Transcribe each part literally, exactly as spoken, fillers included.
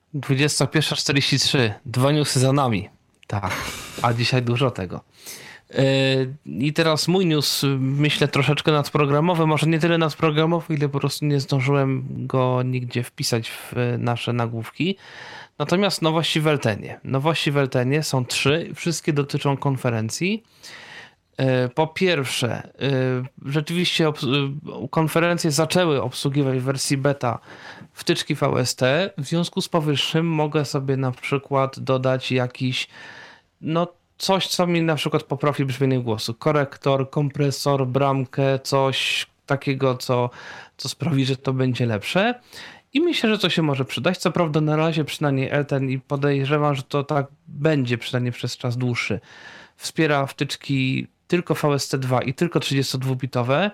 dwudziesta pierwsza czterdzieści trzy. Dwa newsy za nami. Tak, a dzisiaj dużo tego. I teraz mój news, myślę, troszeczkę nadprogramowy, może nie tyle nadprogramowy, ile po prostu nie zdążyłem go nigdzie wpisać w nasze nagłówki. Natomiast nowości w Eltenie. Nowości w Eltenie są trzy, wszystkie dotyczą konferencji. Po pierwsze, rzeczywiście konferencje zaczęły obsługiwać w wersji beta wtyczki V S T. W związku z powyższym mogę sobie na przykład dodać jakiś, no coś, co mi na przykład poprawi brzmienie głosu. Korektor, kompresor, bramkę, coś takiego, co, co sprawi, że to będzie lepsze. I myślę, że to się może przydać. Co prawda na razie przynajmniej Elten i podejrzewam, że to tak będzie przynajmniej przez czas dłuższy. Wspiera wtyczki tylko V S T dwa i tylko trzydziestodwubitowe,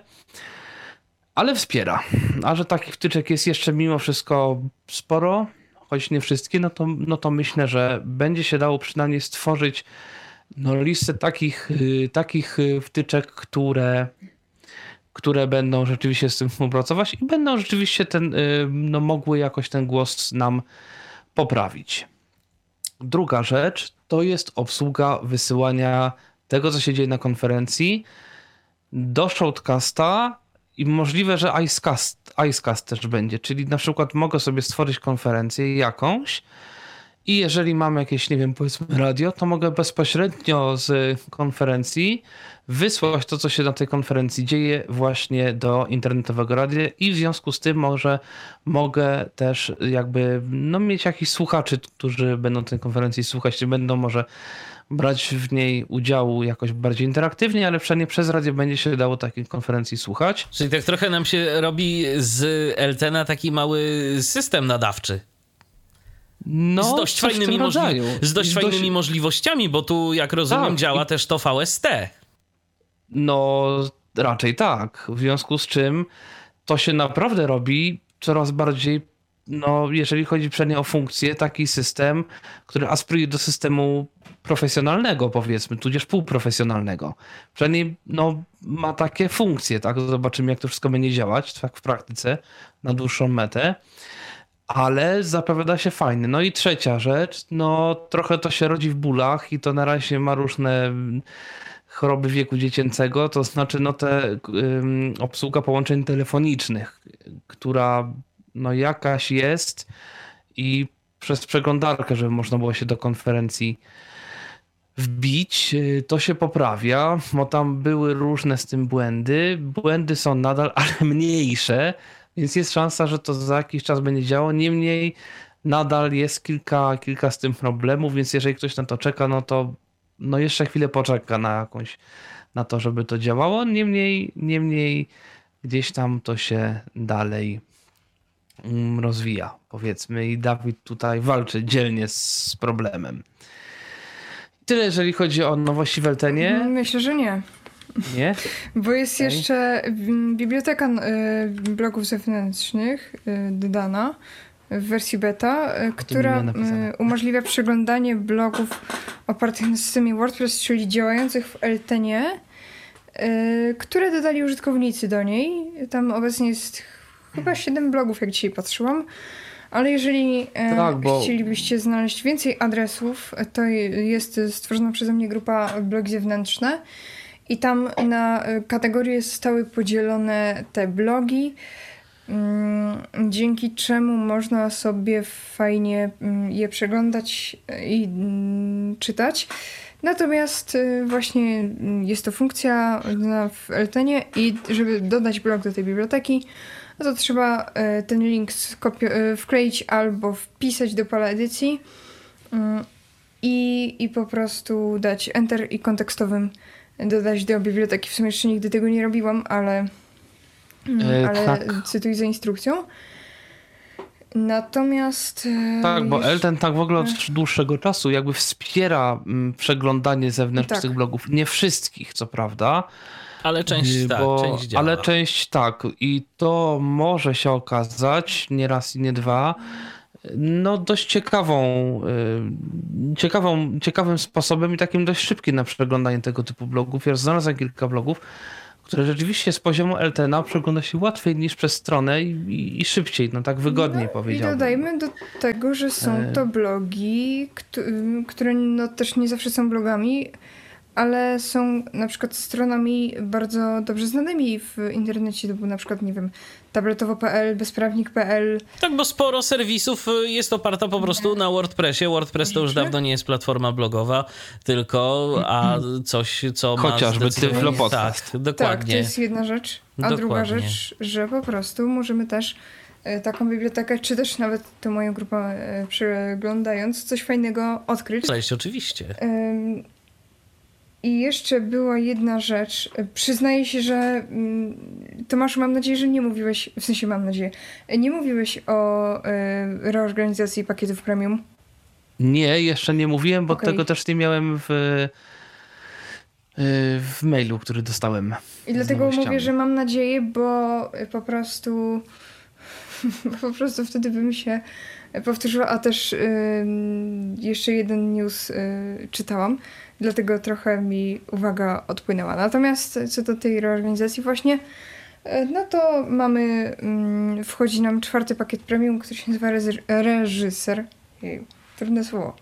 ale wspiera. A że takich wtyczek jest jeszcze mimo wszystko sporo, choć nie wszystkie, no to, no to myślę, że będzie się dało przynajmniej stworzyć no, listę takich, yy, takich wtyczek, które, które będą rzeczywiście z tym współpracować i będą rzeczywiście ten, yy, no, mogły jakoś ten głos nam poprawić. Druga rzecz to jest obsługa wysyłania tego, co się dzieje na konferencji do Shoutcasta i możliwe, że Icecast, Icecast też będzie, czyli na przykład mogę sobie stworzyć konferencję jakąś i jeżeli mam jakieś, nie wiem, powiedzmy radio, to mogę bezpośrednio z konferencji wysłać to, co się na tej konferencji dzieje właśnie do internetowego radia i w związku z tym może mogę też jakby no, mieć jakichś słuchaczy, którzy będą tej konferencji słuchać, czy będą może brać w niej udziału jakoś bardziej interaktywnie, ale przynajmniej przez radio będzie się dało takiej konferencji słuchać. Czyli tak trochę nam się robi z Eltena taki mały system nadawczy. No, z dość fajnymi, możli- z dość z fajnymi dość... możliwościami, bo tu, jak rozumiem, tak, działa i... też to V S T. No, raczej tak. W związku z czym to się naprawdę robi coraz bardziej, no, jeżeli chodzi przynajmniej o funkcję, taki system, który aspiruje do systemu profesjonalnego, powiedzmy, tudzież półprofesjonalnego. Przynajmniej no, ma takie funkcje, tak? Zobaczymy, jak to wszystko będzie działać, tak w praktyce, na dłuższą metę. Ale zapowiada się fajnie. No i trzecia rzecz, no trochę to się rodzi w bólach i to na razie ma różne choroby wieku dziecięcego, to znaczy no te um, obsługa połączeń telefonicznych, która no jakaś jest i przez przeglądarkę, żeby można było się do konferencji wbić, to się poprawia, bo tam były różne z tym błędy. Błędy są nadal, ale mniejsze, więc jest szansa, że to za jakiś czas będzie działało. Niemniej nadal jest kilka, kilka z tym problemów, więc jeżeli ktoś na to czeka, no to no jeszcze chwilę poczeka na jakąś, na to, żeby to działało. Niemniej, niemniej gdzieś tam to się dalej rozwija, powiedzmy, i Dawid tutaj walczy dzielnie z problemem. Tyle, jeżeli chodzi o nowości w Eltenie. Myślę, że nie. Nie? Bo jest okay. jeszcze biblioteka blogów zewnętrznych dodana w wersji beta, która umożliwia przeglądanie blogów opartych na systemie WordPress, czyli działających w Eltenie, które dodali użytkownicy do niej. Tam obecnie jest chyba siedem blogów, jak dzisiaj patrzyłam. Ale jeżeli tak, bo... chcielibyście znaleźć więcej adresów, to jest stworzona przeze mnie grupa blogi zewnętrzne i tam na kategorie zostały podzielone te blogi, dzięki czemu można sobie fajnie je przeglądać i czytać. Natomiast właśnie jest to funkcja w Eltenie i żeby dodać blog do tej biblioteki, no to trzeba ten link skopio- wkleić albo wpisać do pola edycji i, i po prostu dać Enter i kontekstowym dodać do biblioteki. W sumie jeszcze nigdy tego nie robiłam, ale, e, ale tak. Cytuj za instrukcją. Natomiast... Tak, bo Elten tak w ogóle od dłuższego czasu jakby wspiera przeglądanie zewnętrznych tak. blogów. Nie wszystkich, co prawda. Ale część tak, bo, część działa. Ale część tak. I to może się okazać, nie raz i nie dwa, no dość ciekawą, ciekawą, ciekawym sposobem i takim dość szybkim na przeglądanie tego typu blogów. Ja znalazłem kilka blogów, które rzeczywiście z poziomu L T N A przegląda się łatwiej niż przez stronę i, i, i szybciej, no tak wygodniej no, powiedziałbym. I dodajmy do tego, że są to blogi, które no też nie zawsze są blogami, ale są na przykład stronami bardzo dobrze znanymi w internecie, typu na przykład, nie wiem, tabletowo kropka p l, bezprawnik kropka p l. Tak, bo sporo serwisów jest oparta po prostu na WordPressie. WordPress to już dawno nie jest platforma blogowa, tylko a coś, co chociażby ma zdecydowanie... Tyflo Podcast. Tak, dokładnie. Tak, to jest jedna rzecz. A Dokładnie. druga rzecz, że po prostu możemy też taką bibliotekę, czy też nawet tę moją grupę przeglądając, coś fajnego odkryć. Cześć, oczywiście. Um, I jeszcze była jedna rzecz. Przyznaję się, że Tomaszu, mam nadzieję, że nie mówiłeś, w sensie mam nadzieję, nie mówiłeś o y, reorganizacji pakietów premium. Nie, jeszcze nie mówiłem, bo Okay. tego też nie miałem w, w mailu, który dostałem. I dlatego mówię, że mam nadzieję, bo po prostu bo po prostu wtedy bym się powtórzyła, a też y, jeszcze jeden news y, czytałam. Dlatego trochę mi uwaga odpłynęła. Natomiast co do tej reorganizacji właśnie, no to mamy, wchodzi nam czwarty pakiet premium, który się nazywa Reżyser. Jej, trudne słowo.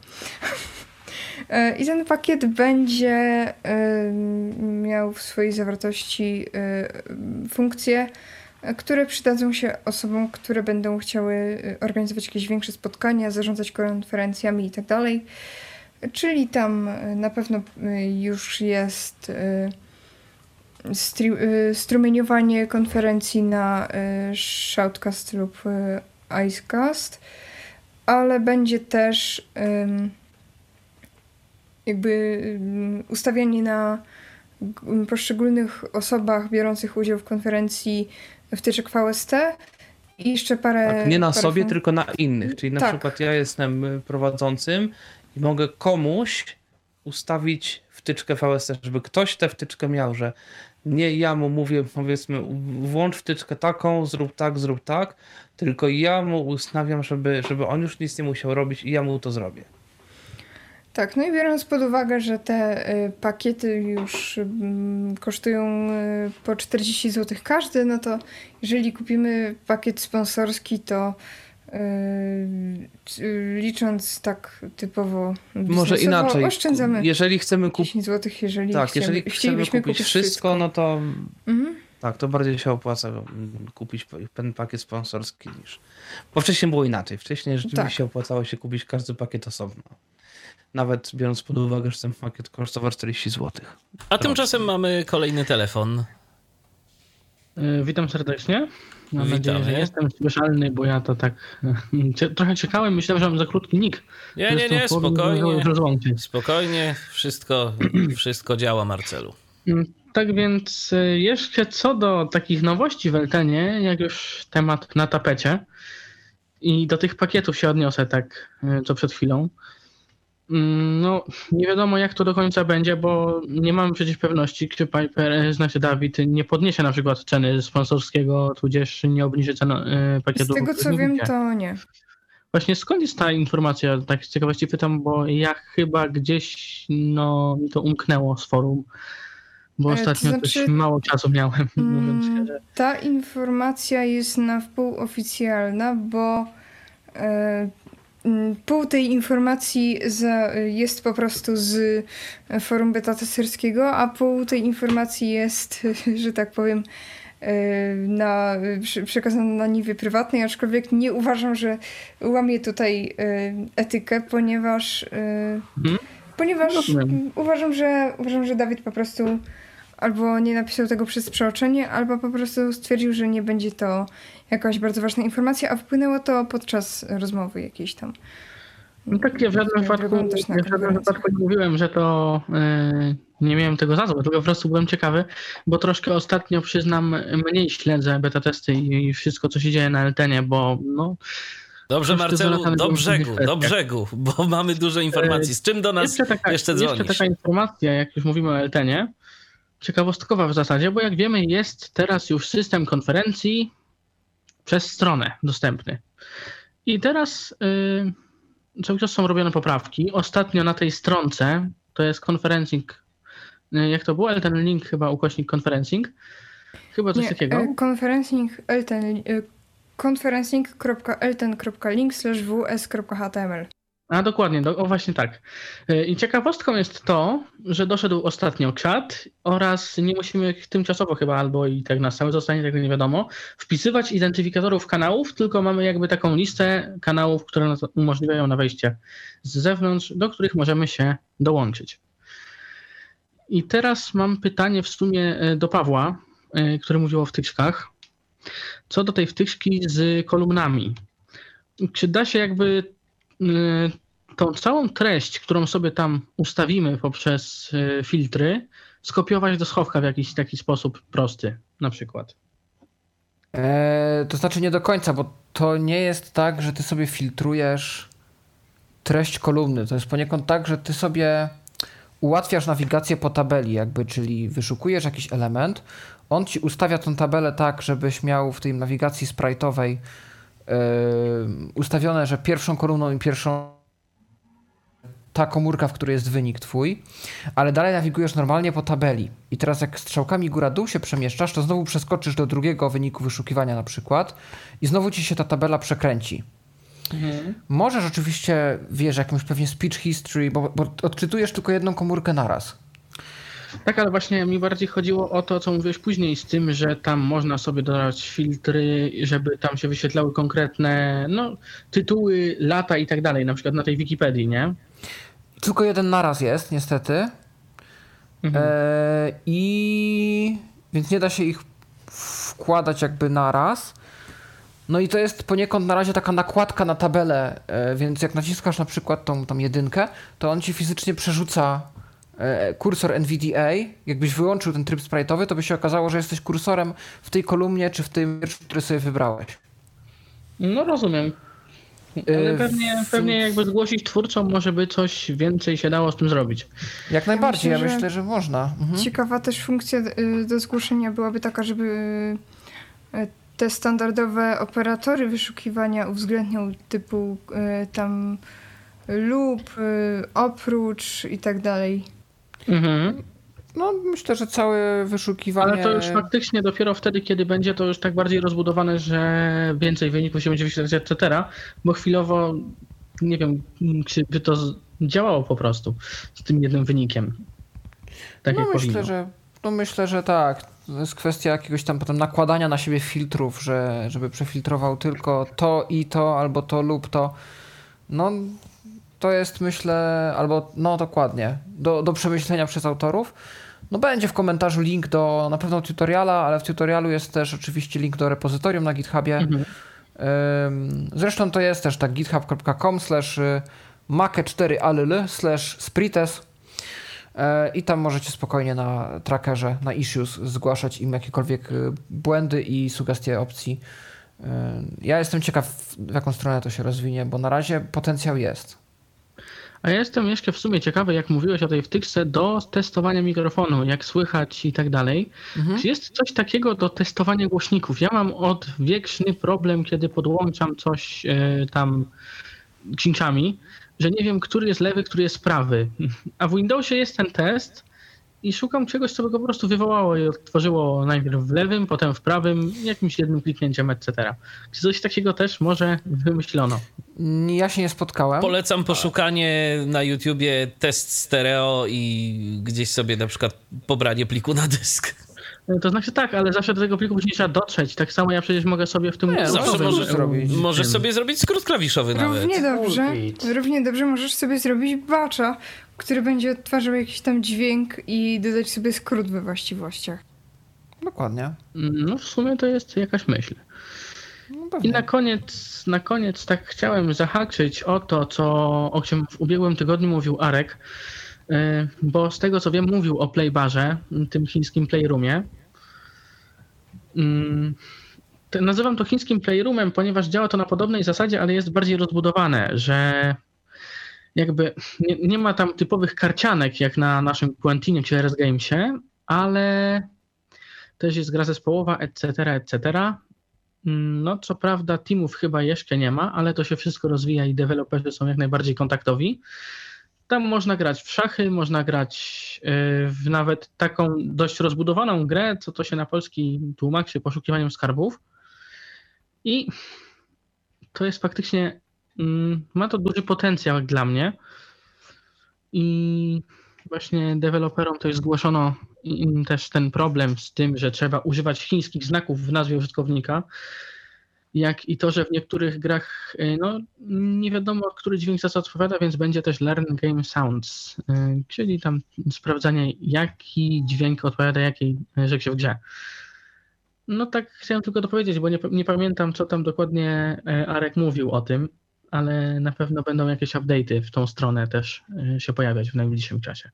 I ten pakiet będzie miał w swojej zawartości funkcje, które przydadzą się osobom, które będą chciały organizować jakieś większe spotkania, zarządzać konferencjami i tak dalej. Czyli tam na pewno już jest strumieniowanie konferencji na Shoutcast lub Icecast, ale będzie też jakby ustawianie na poszczególnych osobach biorących udział w konferencji wtyczek V S T i jeszcze parę... Tak, nie na parę sobie, fun- tylko na innych. Czyli na tak. przykład ja jestem prowadzącym i mogę komuś ustawić wtyczkę V S T, żeby ktoś tę wtyczkę miał, że nie ja mu mówię, powiedzmy, włącz wtyczkę taką, zrób tak, zrób tak, tylko ja mu ustawiam, żeby, żeby on już nic nie musiał robić i ja mu to zrobię. Tak, no i biorąc pod uwagę, że te y, pakiety już y, kosztują y, po czterdzieści złotych każdy, no to jeżeli kupimy pakiet sponsorski, to y, y, licząc tak typowo Może inaczej, oszczędzamy jeżeli chcemy kupić dziesięć złotych, jeżeli, tak, chcemy, jeżeli chcemy chcielibyśmy kupić, kupić wszystko, wszystko, no to mhm. tak, to bardziej się opłaca kupić ten pakiet sponsorski niż... Bo wcześniej było inaczej. Wcześniej rzeczywiście tak. opłacało się kupić każdy pakiet osobno. Nawet biorąc pod uwagę, że ten pakiet kosztował czterdzieści złotych. A tymczasem mamy kolejny telefon. Yy, witam serdecznie. Mam Witamy. nadzieję, że nie jestem słyszalny, bo ja to tak trochę czekałem. Myślałem, że mam za krótki nick. Nie, nie, nie, spokojnie. Spokojnie, wszystko, wszystko działa, Marcelu. Tak więc jeszcze co do takich nowości w Eltenie, jak już temat na tapecie i do tych pakietów się odniosę tak co przed chwilą. No, nie wiadomo jak to do końca będzie, bo nie mamy przecież pewności, czy Piper, znaczy Dawid, nie podniesie na przykład ceny sponsorskiego, tudzież nie obniży cen pakietu. Z tego co wiem, to nie. Właśnie skąd jest ta informacja? Tak z ciekawości pytam, bo ja chyba gdzieś no, mi to umknęło z forum, bo E, ostatnio to znaczy, też mało czasu miałem. Mm, ta informacja jest na wpół oficjalna, bo e, pół tej informacji za, jest po prostu z forum beta testerskiego, a pół tej informacji jest, że tak powiem, na, przekazane na niwie prywatnej, aczkolwiek nie uważam, że łamie tutaj etykę, ponieważ hmm? ponieważ Rozumiem. uważam, że uważam, że Dawid po prostu albo nie napisał tego przez przeoczenie, albo po prostu stwierdził, że nie będzie to jakaś bardzo ważna informacja, a wpłynęło to podczas rozmowy jakiejś tam. No tak, ja w żadnym wypadku, ja w żadnym wypadku nie mówiłem, że to yy, nie miałem tego za złe, tylko po prostu byłem ciekawy, bo troszkę ostatnio, przyznam, mniej śledzę beta testy i wszystko, co się dzieje na Eltenie, bo no... Dobrze, Marcelu, do brzegu, do brzegu, bo mamy dużo informacji. Z czym do nas jeszcze, taka, jeszcze dzwonisz? Jeszcze taka informacja, jak już mówimy o Eltenie, ciekawostkowa w zasadzie, bo jak wiemy, jest teraz już system konferencji przez stronę dostępny. I teraz yy, cały czas są robione poprawki. Ostatnio na tej stronce, to jest conferencing jak to było? Elten Link chyba ukośnik conferencing. Chyba coś Nie, takiego. Conferencing Elten, conferencing.elten.link slash ws.html. A dokładnie, do, o właśnie tak. I ciekawostką jest to, że doszedł ostatnio czat oraz nie musimy tymczasowo chyba, albo i tak na stałe zostanie, tego nie wiadomo, wpisywać identyfikatorów kanałów, tylko mamy jakby taką listę kanałów, które nas umożliwiają na wejście z zewnątrz, do których możemy się dołączyć. I teraz mam pytanie w sumie do Pawła, który mówił o wtyczkach. Co do tej wtyczki z kolumnami. Czy da się jakby tą całą treść, którą sobie tam ustawimy poprzez filtry, skopiować do schowka w jakiś taki sposób prosty na przykład? Eee, to znaczy nie do końca, bo to nie jest tak, że ty sobie filtrujesz treść kolumny. To jest poniekąd tak, że ty sobie ułatwiasz nawigację po tabeli jakby, czyli wyszukujesz jakiś element, on ci ustawia tą tabelę tak, żebyś miał w tej nawigacji sprite'owej yy, ustawione, że pierwszą kolumną i pierwszą ta komórka, w której jest wynik twój, ale dalej nawigujesz normalnie po tabeli. I teraz jak strzałkami góra-dół się przemieszczasz, to znowu przeskoczysz do drugiego wyniku wyszukiwania na przykład i znowu ci się ta tabela przekręci. Mhm. Możesz oczywiście, wiesz, jakimś pewnie speech history, bo, bo odczytujesz tylko jedną komórkę naraz. Tak, ale właśnie mi bardziej chodziło o to, co mówiłeś później z tym, że tam można sobie dodać filtry, żeby tam się wyświetlały konkretne no, tytuły, lata i tak dalej, na przykład na tej Wikipedii, nie? Tylko jeden naraz jest, niestety. Mhm. E, I więc nie da się ich wkładać jakby naraz. No i to jest poniekąd na razie taka nakładka na tabelę, e, więc jak naciskasz na przykład tą, tą jedynkę, to on ci fizycznie przerzuca e, kursor N V D A. Jakbyś wyłączył ten tryb sprite'owy, to by się okazało, że jesteś kursorem w tej kolumnie, czy w tym wierszu, który sobie wybrałeś. No rozumiem. Ale pewnie, pewnie jakby zgłosić twórcom, może by coś więcej się dało z tym zrobić. Jak najbardziej, ja myślę, myślę, że, że można. Mhm. Ciekawa też funkcja do zgłoszenia byłaby taka, żeby te standardowe operatory wyszukiwania uwzględniał typu tam lub, oprócz i tak dalej. Mhm. No myślę, że całe wyszukiwanie... Ale to już faktycznie dopiero wtedy, kiedy będzie to już tak bardziej rozbudowane, że więcej wyników się będzie wyświetlać, et cetera. Bo chwilowo nie wiem, czy by to działało po prostu z tym jednym wynikiem. Tak no jak myślę, powinno. że No myślę, że tak. To jest kwestia jakiegoś tam potem nakładania na siebie filtrów, że, żeby przefiltrował tylko to i to, albo to lub to. No to jest, myślę, albo no dokładnie, do, do przemyślenia przez autorów. No będzie w komentarzu link do na pewno tutoriala, ale w tutorialu jest też oczywiście link do repozytorium na GitHubie. Mhm. Zresztą to jest też tak github.com slash make cztery all slash sprites i tam możecie spokojnie na trackerze, na issues zgłaszać im jakiekolwiek błędy i sugestie opcji. Ja jestem ciekaw, w jaką stronę to się rozwinie, bo na razie potencjał jest. A ja jestem jeszcze w sumie ciekawy, jak mówiłeś o tej wtyczce do testowania mikrofonu, jak słychać i tak dalej. Mhm. Czy jest coś takiego do testowania głośników? Ja mam odwieczny problem, kiedy podłączam coś yy, tam cinczami, że nie wiem, który jest lewy, który jest prawy. A w Windowsie jest ten test i szukam czegoś, co by go po prostu wywołało i odtworzyło najpierw w lewym, potem w prawym, jakimś jednym kliknięciem, et cetera. Czy coś takiego też może wymyślono? Ja się nie spotkałem. Polecam poszukanie na YouTubie test stereo i gdzieś sobie na przykład pobranie pliku na dysk. To znaczy tak, ale zawsze do tego pliku później trzeba dotrzeć. Tak samo ja przecież mogę sobie w tym... Nie, zawsze może, zrobić. Możesz sobie zrobić skrót klawiszowy nawet. Równie dobrze, równie dobrze możesz sobie zrobić batcha, który będzie odtwarzał jakiś tam dźwięk i dodać sobie skrót we właściwościach. Dokładnie. No w sumie to jest jakaś myśl. No I na koniec, na koniec tak chciałem zahaczyć o to, co, o czym w ubiegłym tygodniu mówił Arek, bo z tego co wiem mówił o Playbarze, tym chińskim Playroomie. Nazywam to chińskim Playroomem, ponieważ działa to na podobnej zasadzie, ale jest bardziej rozbudowane, że jakby nie, nie ma tam typowych karcianek jak na naszym Quantinie czy R S Gamesie, ale też jest gra zespołowa, et cetera, et cetera. No co prawda teamów chyba jeszcze nie ma, ale to się wszystko rozwija i deweloperzy są jak najbardziej kontaktowi. Tam można grać w szachy, można grać w nawet taką dość rozbudowaną grę, co to się na polski tłumaczy poszukiwaniem skarbów. I to jest faktycznie, ma to duży potencjał jak dla mnie. I właśnie deweloperom to jest zgłoszono im też ten problem z tym, że trzeba używać chińskich znaków w nazwie użytkownika, jak i to, że w niektórych grach no, nie wiadomo, który dźwięk za co odpowiada, więc będzie też Learn Game Sounds, czyli tam sprawdzanie, jaki dźwięk odpowiada jakiej rzeczy w grze. No tak chciałem tylko dopowiedzieć, bo nie, nie pamiętam, co tam dokładnie Arek mówił o tym, ale na pewno będą jakieś update'y w tą stronę też się pojawiać w najbliższym czasie.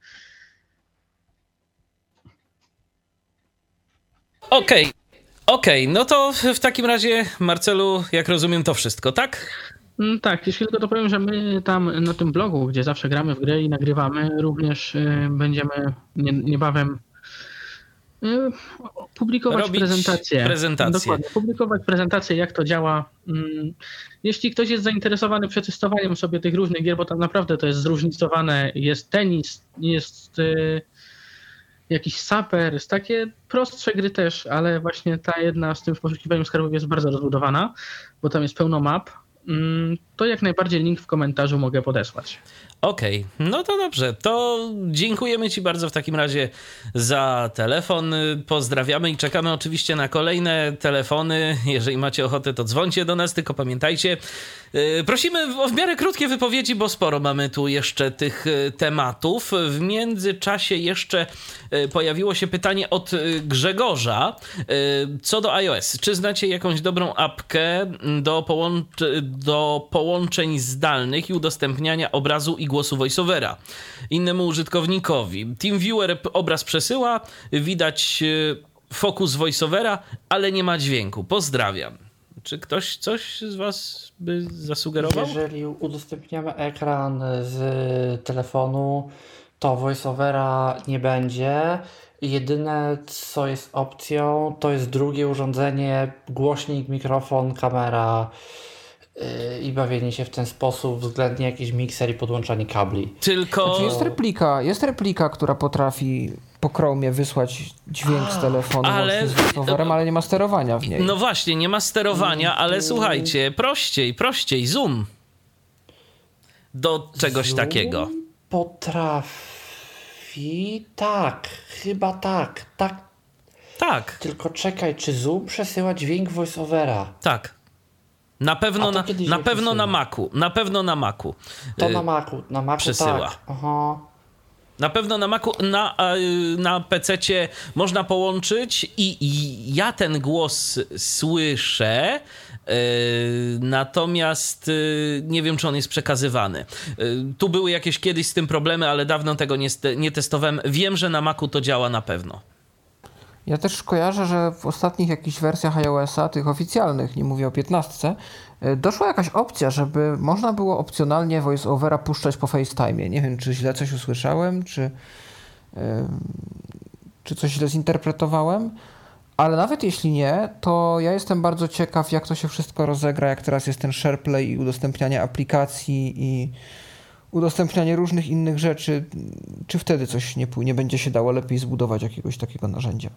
Okej. Okay. Okej, okay, no to w takim razie, Marcelu, jak rozumiem, to wszystko, tak? Tak, jeśli tylko dopowiem, że my tam na tym blogu, gdzie zawsze gramy w grę i nagrywamy, również będziemy niebawem publikować Robić prezentacje. prezentacje. Dokładnie, publikować prezentacje, jak to działa. Jeśli ktoś jest zainteresowany przetestowaniem sobie tych różnych gier, bo tam naprawdę to jest zróżnicowane, jest tenis, jest jakiś saper, jest takie prostsze gry też, ale właśnie ta jedna z tym poszukiwaniem skarbów jest bardzo rozbudowana, bo tam jest pełno map, to jak najbardziej link w komentarzu mogę podesłać. Okej, okay. No to dobrze, to dziękujemy Ci bardzo w takim razie za telefon, pozdrawiamy i czekamy oczywiście na kolejne telefony, jeżeli macie ochotę to dzwońcie do nas, tylko pamiętajcie, prosimy o w miarę krótkie wypowiedzi, bo sporo mamy tu jeszcze tych tematów. W międzyczasie jeszcze pojawiło się pytanie od Grzegorza co do iOS. Czy znacie jakąś dobrą apkę do, połącz- do połączeń zdalnych i udostępniania obrazu i głosu voiceovera innemu użytkownikowi? TeamViewer obraz przesyła, widać fokus voiceovera, ale nie ma dźwięku. Pozdrawiam. Czy ktoś coś z was by zasugerował? Jeżeli udostępniamy ekran z telefonu, to voiceovera nie będzie. Jedyne, co jest opcją, to jest drugie urządzenie, głośnik, mikrofon, kamera yy, i bawienie się w ten sposób, względnie jakiś mikser i podłączanie kabli. Tylko... Znaczy jest replika, jest replika, która potrafi po Chromie wysłać dźwięk A, z telefonu ale... z voiceoverem, ale nie ma sterowania w niej. No właśnie, nie ma sterowania, ale hmm. słuchajcie, prościej, prościej, Zoom do czegoś Zoom takiego. Potrafi, tak, chyba tak, tak. Tak. Tylko czekaj, czy Zoom przesyła dźwięk voiceovera? Tak. Na pewno na, na pewno na Macu, na pewno na Macu. To na Macu, na Macu przesyła. Tak. Aha. Na pewno na Macu, na, na pececie można połączyć i, i ja ten głos słyszę, yy, natomiast yy, nie wiem, czy on jest przekazywany. Yy, tu były jakieś kiedyś z tym problemy, ale dawno tego nie, nie testowałem. Wiem, że na Macu to działa na pewno. Ja też kojarzę, że w ostatnich jakichś wersjach iOS-a, tych oficjalnych, nie mówię o piętnastce, doszła jakaś opcja, żeby można było opcjonalnie voice-overa puszczać po FaceTime'ie. Nie wiem, czy źle coś usłyszałem, czy, yy, czy coś źle zinterpretowałem, ale nawet jeśli nie, to ja jestem bardzo ciekaw, jak to się wszystko rozegra, jak teraz jest ten SharePlay i udostępnianie aplikacji i udostępnianie różnych innych rzeczy. Czy wtedy coś nie, nie będzie się dało lepiej zbudować jakiegoś takiego narzędzia?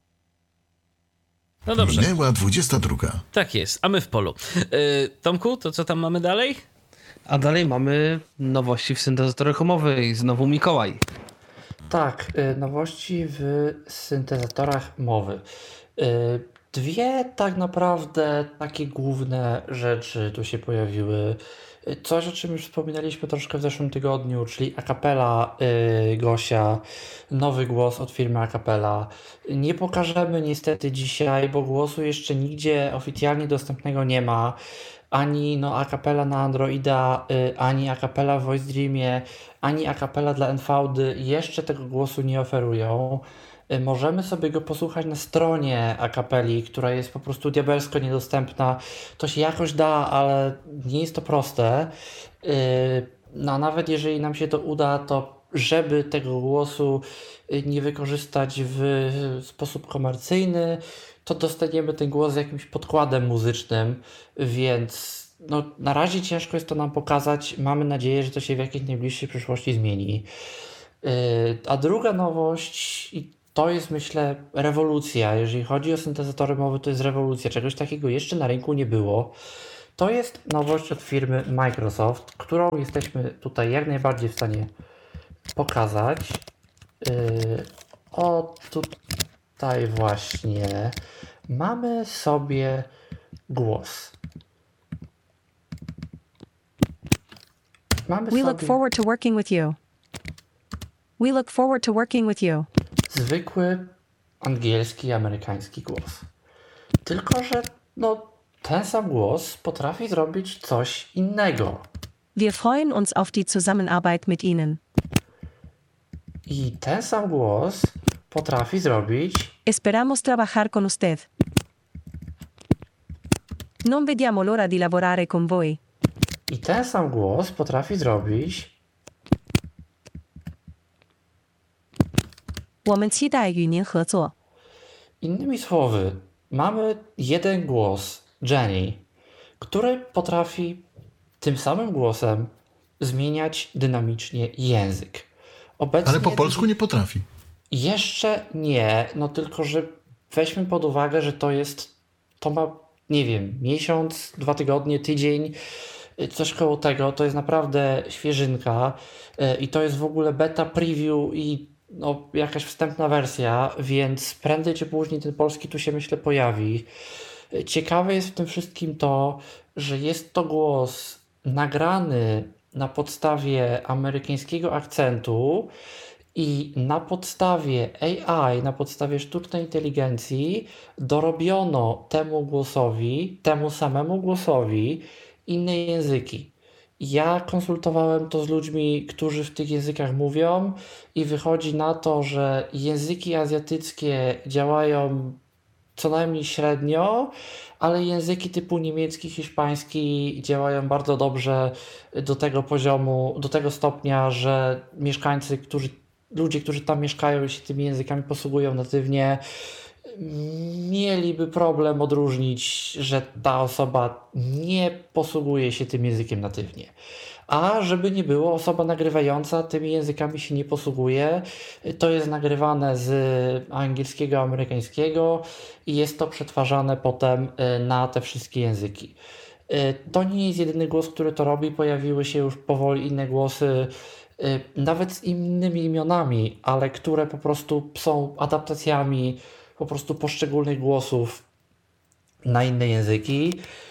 No dobrze. Minęła dwudziesta druga. Tak jest, a my w polu. Yy, Tomku, to co tam mamy dalej? A dalej mamy nowości w syntezatorach mowy. Znowu Mikołaj. Tak, nowości w syntezatorach mowy. Dwie tak naprawdę takie główne rzeczy tu się pojawiły. Coś, o czym już wspominaliśmy troszkę w zeszłym tygodniu, czyli Acapella yy, Gosia, nowy głos od firmy Acapella. Nie pokażemy niestety dzisiaj, bo głosu jeszcze nigdzie oficjalnie dostępnego nie ma. Ani no Acapella na Androida, yy, ani Acapella w Voice Dreamie, ani Acapella dla N V D jeszcze tego głosu nie oferują. Możemy sobie go posłuchać na stronie Acapelli, która jest po prostu diabelsko niedostępna. To się jakoś da, ale nie jest to proste. No a nawet jeżeli nam się to uda, to żeby tego głosu nie wykorzystać w sposób komercyjny, to dostaniemy ten głos z jakimś podkładem muzycznym, więc no, na razie ciężko jest to nam pokazać. Mamy nadzieję, że to się w jakiejś najbliższej przyszłości zmieni. Yy, a druga nowość, i to jest myślę rewolucja, jeżeli chodzi o syntezatory mowy, to jest rewolucja. Czegoś takiego jeszcze na rynku nie było. To jest nowość od firmy Microsoft, którą jesteśmy tutaj jak najbardziej w stanie pokazać. Yy, o tutaj właśnie mamy sobie głos. Mamy We look sobie forward to working with you. We look forward to working with you. zwykły angielski, amerykański głos. Tylko że no, ten sam głos potrafi zrobić coś innego. Wir freuen uns auf die Zusammenarbeit mit Ihnen. I ten sam głos potrafi zrobić Esperamos trabajar con usted. Non vediamo l'ora di lavorare con voi. i ten sam głos potrafi zrobić 我们期待与您合作。 innymi słowy, mamy jeden głos, Jenny, który potrafi tym samym głosem zmieniać dynamicznie język. Obecnie Ale po polsku nie potrafi. jeszcze nie, no tylko, że weźmy pod uwagę, że to jest, to ma, nie wiem, miesiąc, dwa tygodnie, tydzień, coś koło tego, to jest naprawdę świeżynka yy, i to jest w ogóle beta preview i no, jakaś wstępna wersja, więc prędzej czy później ten polski tu się myślę pojawi. Yy, Ciekawe jest w tym wszystkim to, że jest to głos nagrany na podstawie amerykańskiego akcentu i na podstawie A I, na podstawie sztucznej inteligencji dorobiono temu głosowi, temu samemu głosowi inne języki. Ja konsultowałem to z ludźmi, którzy w tych językach mówią i wychodzi na to, że języki azjatyckie działają co najmniej średnio, ale języki typu niemiecki, hiszpański działają bardzo dobrze do tego poziomu, do tego stopnia, że mieszkańcy, którzy, ludzie, którzy tam mieszkają i się tymi językami posługują natywnie, mieliby problem odróżnić, że ta osoba nie posługuje się tym językiem natywnie. A żeby nie było, osoba nagrywająca tymi językami się nie posługuje. To jest nagrywane z angielskiego, amerykańskiego i jest to przetwarzane potem na te wszystkie języki. To nie jest jedyny głos, który to robi. Pojawiły się już powoli inne głosy, nawet z innymi imionami, ale które po prostu są adaptacjami po prostu poszczególnych głosów na inne języki.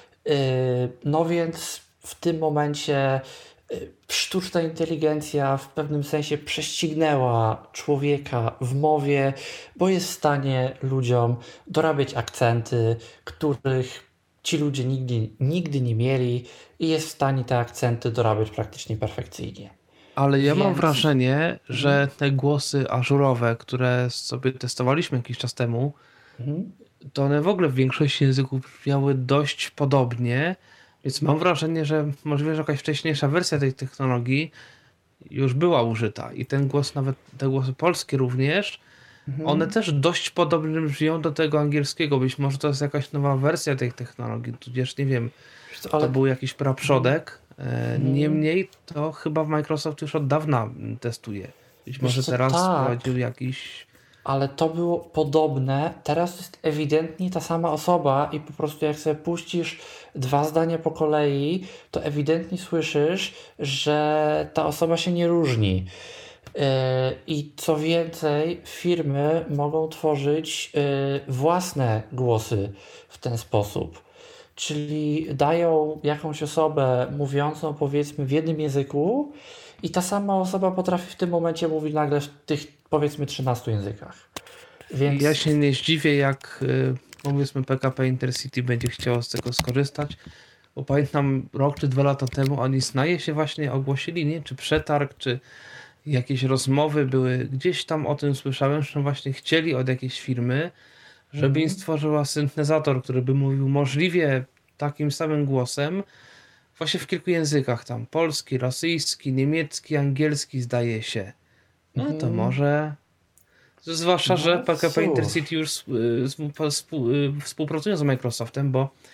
No więc w tym momencie sztuczna inteligencja w pewnym sensie prześcignęła człowieka w mowie, bo jest w stanie ludziom dorabiać akcenty, których ci ludzie nigdy, nigdy nie mieli i jest w stanie te akcenty dorabiać praktycznie perfekcyjnie. Ale ja mam Więc- wrażenie, że te głosy ażurowe, które sobie testowaliśmy jakiś czas temu, Mhm. to one w ogóle w większości języków brzmiały dość podobnie, więc mam wrażenie, że możliwe, że jakaś wcześniejsza wersja tej technologii już była użyta i ten głos, nawet te głosy polskie również, one też dość podobnie brzmią do tego angielskiego. Być może to jest jakaś nowa wersja tej technologii, tudzież nie wiem, Co, to ale był jakiś praprzodek. E, Niemniej to chyba Microsoft już od dawna testuje. Być może co, teraz tak. wprowadził jakiś... Ale to było podobne, teraz jest ewidentnie ta sama osoba i po prostu jak sobie puścisz dwa zdania po kolei, to ewidentnie słyszysz, że ta osoba się nie różni. Yy, I co więcej, firmy mogą tworzyć yy, własne głosy w ten sposób. Czyli dają jakąś osobę mówiącą powiedzmy w jednym języku i ta sama osoba potrafi w tym momencie mówić nagle w tych powiedzmy trzynastu językach. Więc Ja się nie zdziwię, jak y, powiedzmy P K P Intercity będzie chciało z tego skorzystać, bo pamiętam rok czy dwa lata temu oni znaje się właśnie ogłosili, nie? Czy przetarg, czy jakieś rozmowy były, gdzieś tam o tym słyszałem, że właśnie chcieli od jakiejś firmy, żeby im stworzyła syntezator, który by mówił możliwie takim samym głosem, właśnie w kilku językach tam, polski, rosyjski, niemiecki, angielski zdaje się. No to może... Zwłaszcza, No że P K P cóż. Intercity już y, współ- współ- y, współpracują z Microsoftem, bo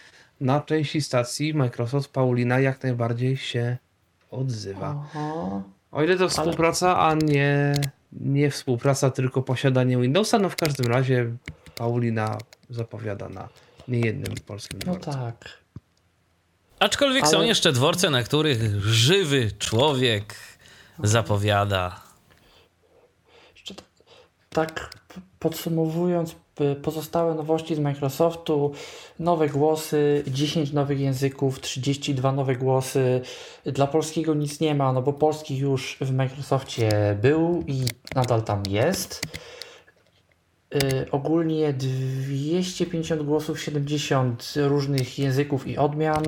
na części stacji Microsoft Paulina jak najbardziej się odzywa. Aha. O ile to współpraca, a nie, nie współpraca, tylko posiadanie Windowsa, no w każdym razie Paulina zapowiada na niejednym polskim No dworcu. tak. Aczkolwiek Ale- są jeszcze dworce, na których żywy człowiek zapowiada. Jeszcze tak, tak p- podsumowując, p- pozostałe nowości z Microsoftu, nowe głosy, dziesięć nowych języków, trzydzieści dwa nowe głosy. Dla polskiego nic nie ma, no bo polski już w Microsoftie był i nadal tam jest. Y, ogólnie dwieście pięćdziesiąt głosów, siedemdziesiąt różnych języków i odmian.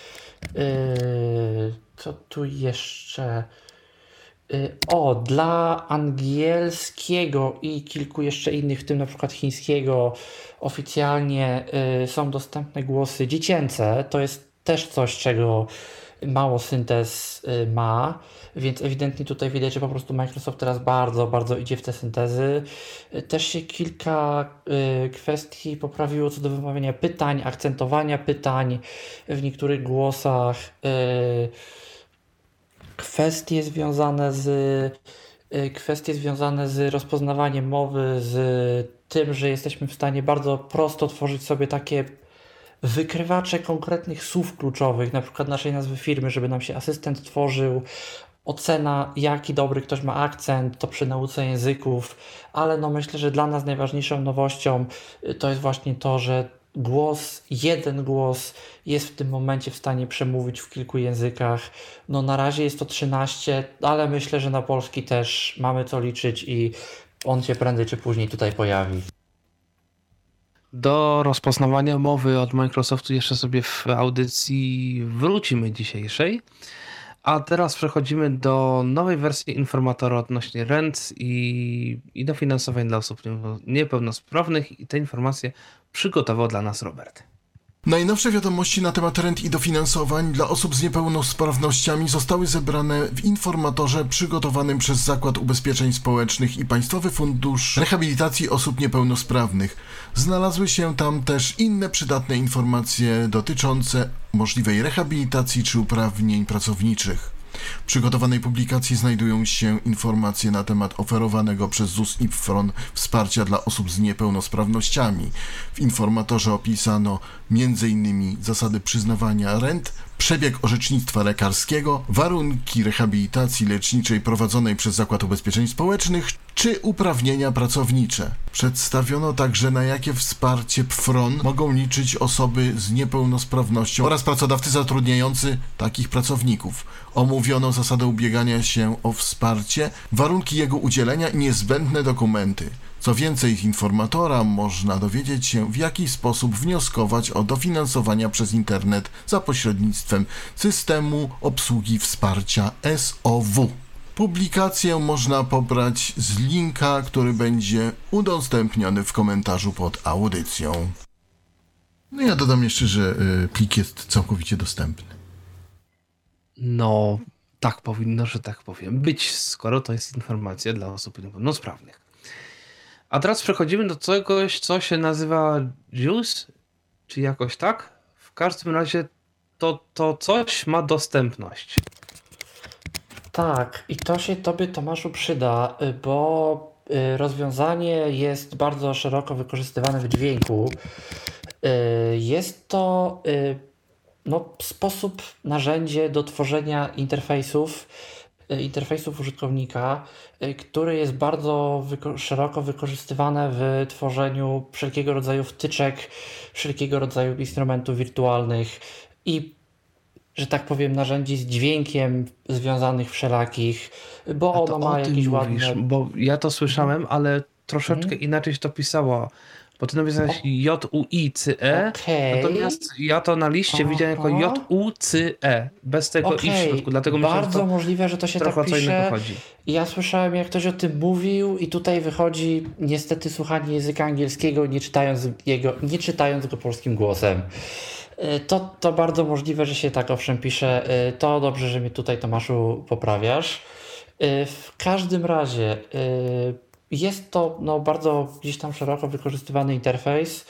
Y, co tu jeszcze? Y, O, dla angielskiego i kilku jeszcze innych, w tym na przykład chińskiego, oficjalnie y, są dostępne głosy dziecięce. To jest też coś, czego mało syntez y, ma, więc ewidentnie tutaj widać, że po prostu Microsoft teraz bardzo, bardzo idzie w te syntezy. Y, Też się kilka y, kwestii poprawiło co do wymawiania pytań, akcentowania pytań w niektórych głosach. y, Kwestie związane z y, kwestie związane z rozpoznawaniem mowy, z tym, że jesteśmy w stanie bardzo prosto tworzyć sobie takie wykrywacze konkretnych słów kluczowych, na przykład naszej nazwy firmy, żeby nam się asystent tworzył, ocena, jaki dobry ktoś ma akcent, to przy nauce języków, ale no myślę, że dla nas najważniejszą nowością y, to jest właśnie to, że głos, jeden głos jest w tym momencie w stanie przemówić w kilku językach. No na razie jest to trzynaście, ale myślę, że na polski też mamy co liczyć i on się prędzej czy później tutaj pojawi. Do rozpoznawania mowy od Microsoftu jeszcze sobie w audycji wrócimy dzisiejszej. A teraz przechodzimy do nowej wersji informatora odnośnie rent i, i dofinansowań dla osób niepeł- niepełnosprawnych. I te informacje przygotował dla nas Robert. Najnowsze wiadomości na temat rent i dofinansowań dla osób z niepełnosprawnościami zostały zebrane w informatorze przygotowanym przez Zakład Ubezpieczeń Społecznych i Państwowy Fundusz Rehabilitacji Osób Niepełnosprawnych. Znalazły się tam też inne przydatne informacje dotyczące możliwej rehabilitacji czy uprawnień pracowniczych. W przygotowanej publikacji znajdują się informacje na temat oferowanego przez Z U S i P F R O N wsparcia dla osób z niepełnosprawnościami. W informatorze opisano między innymi zasady przyznawania rent, przebieg orzecznictwa lekarskiego, warunki rehabilitacji leczniczej prowadzonej przez Zakład Ubezpieczeń Społecznych czy uprawnienia pracownicze. Przedstawiono także, na jakie wsparcie P F R O N mogą liczyć osoby z niepełnosprawnością oraz pracodawcy zatrudniający takich pracowników. Omówiono zasadę ubiegania się o wsparcie, warunki jego udzielenia i niezbędne dokumenty. Co więcej, z informatora można dowiedzieć się, w jaki sposób wnioskować o dofinansowania przez internet za pośrednictwem systemu obsługi wsparcia S O W. Publikację można pobrać z linka, który będzie udostępniony w komentarzu pod audycją. No ja dodam jeszcze, że y, plik jest całkowicie dostępny. No, tak powinno, że tak powiem, być, skoro to jest informacja dla osób niepełnosprawnych. A teraz przechodzimy do czegoś, co się nazywa Juice, czy jakoś tak. W każdym razie to, to coś ma dostępność. Tak, i to się Tobie, Tomaszu, przyda, y, bo y, rozwiązanie jest bardzo szeroko wykorzystywane w dźwięku. Y, Jest to y, no, sposób, narzędzie do tworzenia interfejsów, y, interfejsów użytkownika, y, który jest bardzo wyko- szeroko wykorzystywane w tworzeniu wszelkiego rodzaju wtyczek, wszelkiego rodzaju instrumentów wirtualnych i, że tak powiem, narzędzi z dźwiękiem związanych wszelakich, bo A to ono ma o tym jakieś mówisz, ładne... bo ja to słyszałem, ale troszeczkę Mhm. inaczej się to pisało. Bo ty napisałeś J U I C E, Okej. natomiast ja to na liście Aha. widziałem jako J U C E, bez tego i w Okej, środku, dlatego myślałem, bardzo że to możliwe, że to się trochę tak o co innego pisze. chodzi. Ja słyszałem, jak ktoś o tym mówił i tutaj wychodzi niestety słuchanie języka angielskiego, nie czytając jego, nie czytając go polskim głosem. Y, To, to bardzo możliwe, że się tak owszem pisze. Y, To dobrze, że mnie tutaj, Tomaszu, poprawiasz. Y, W każdym razie y, jest to no, bardzo gdzieś tam szeroko wykorzystywany interfejs,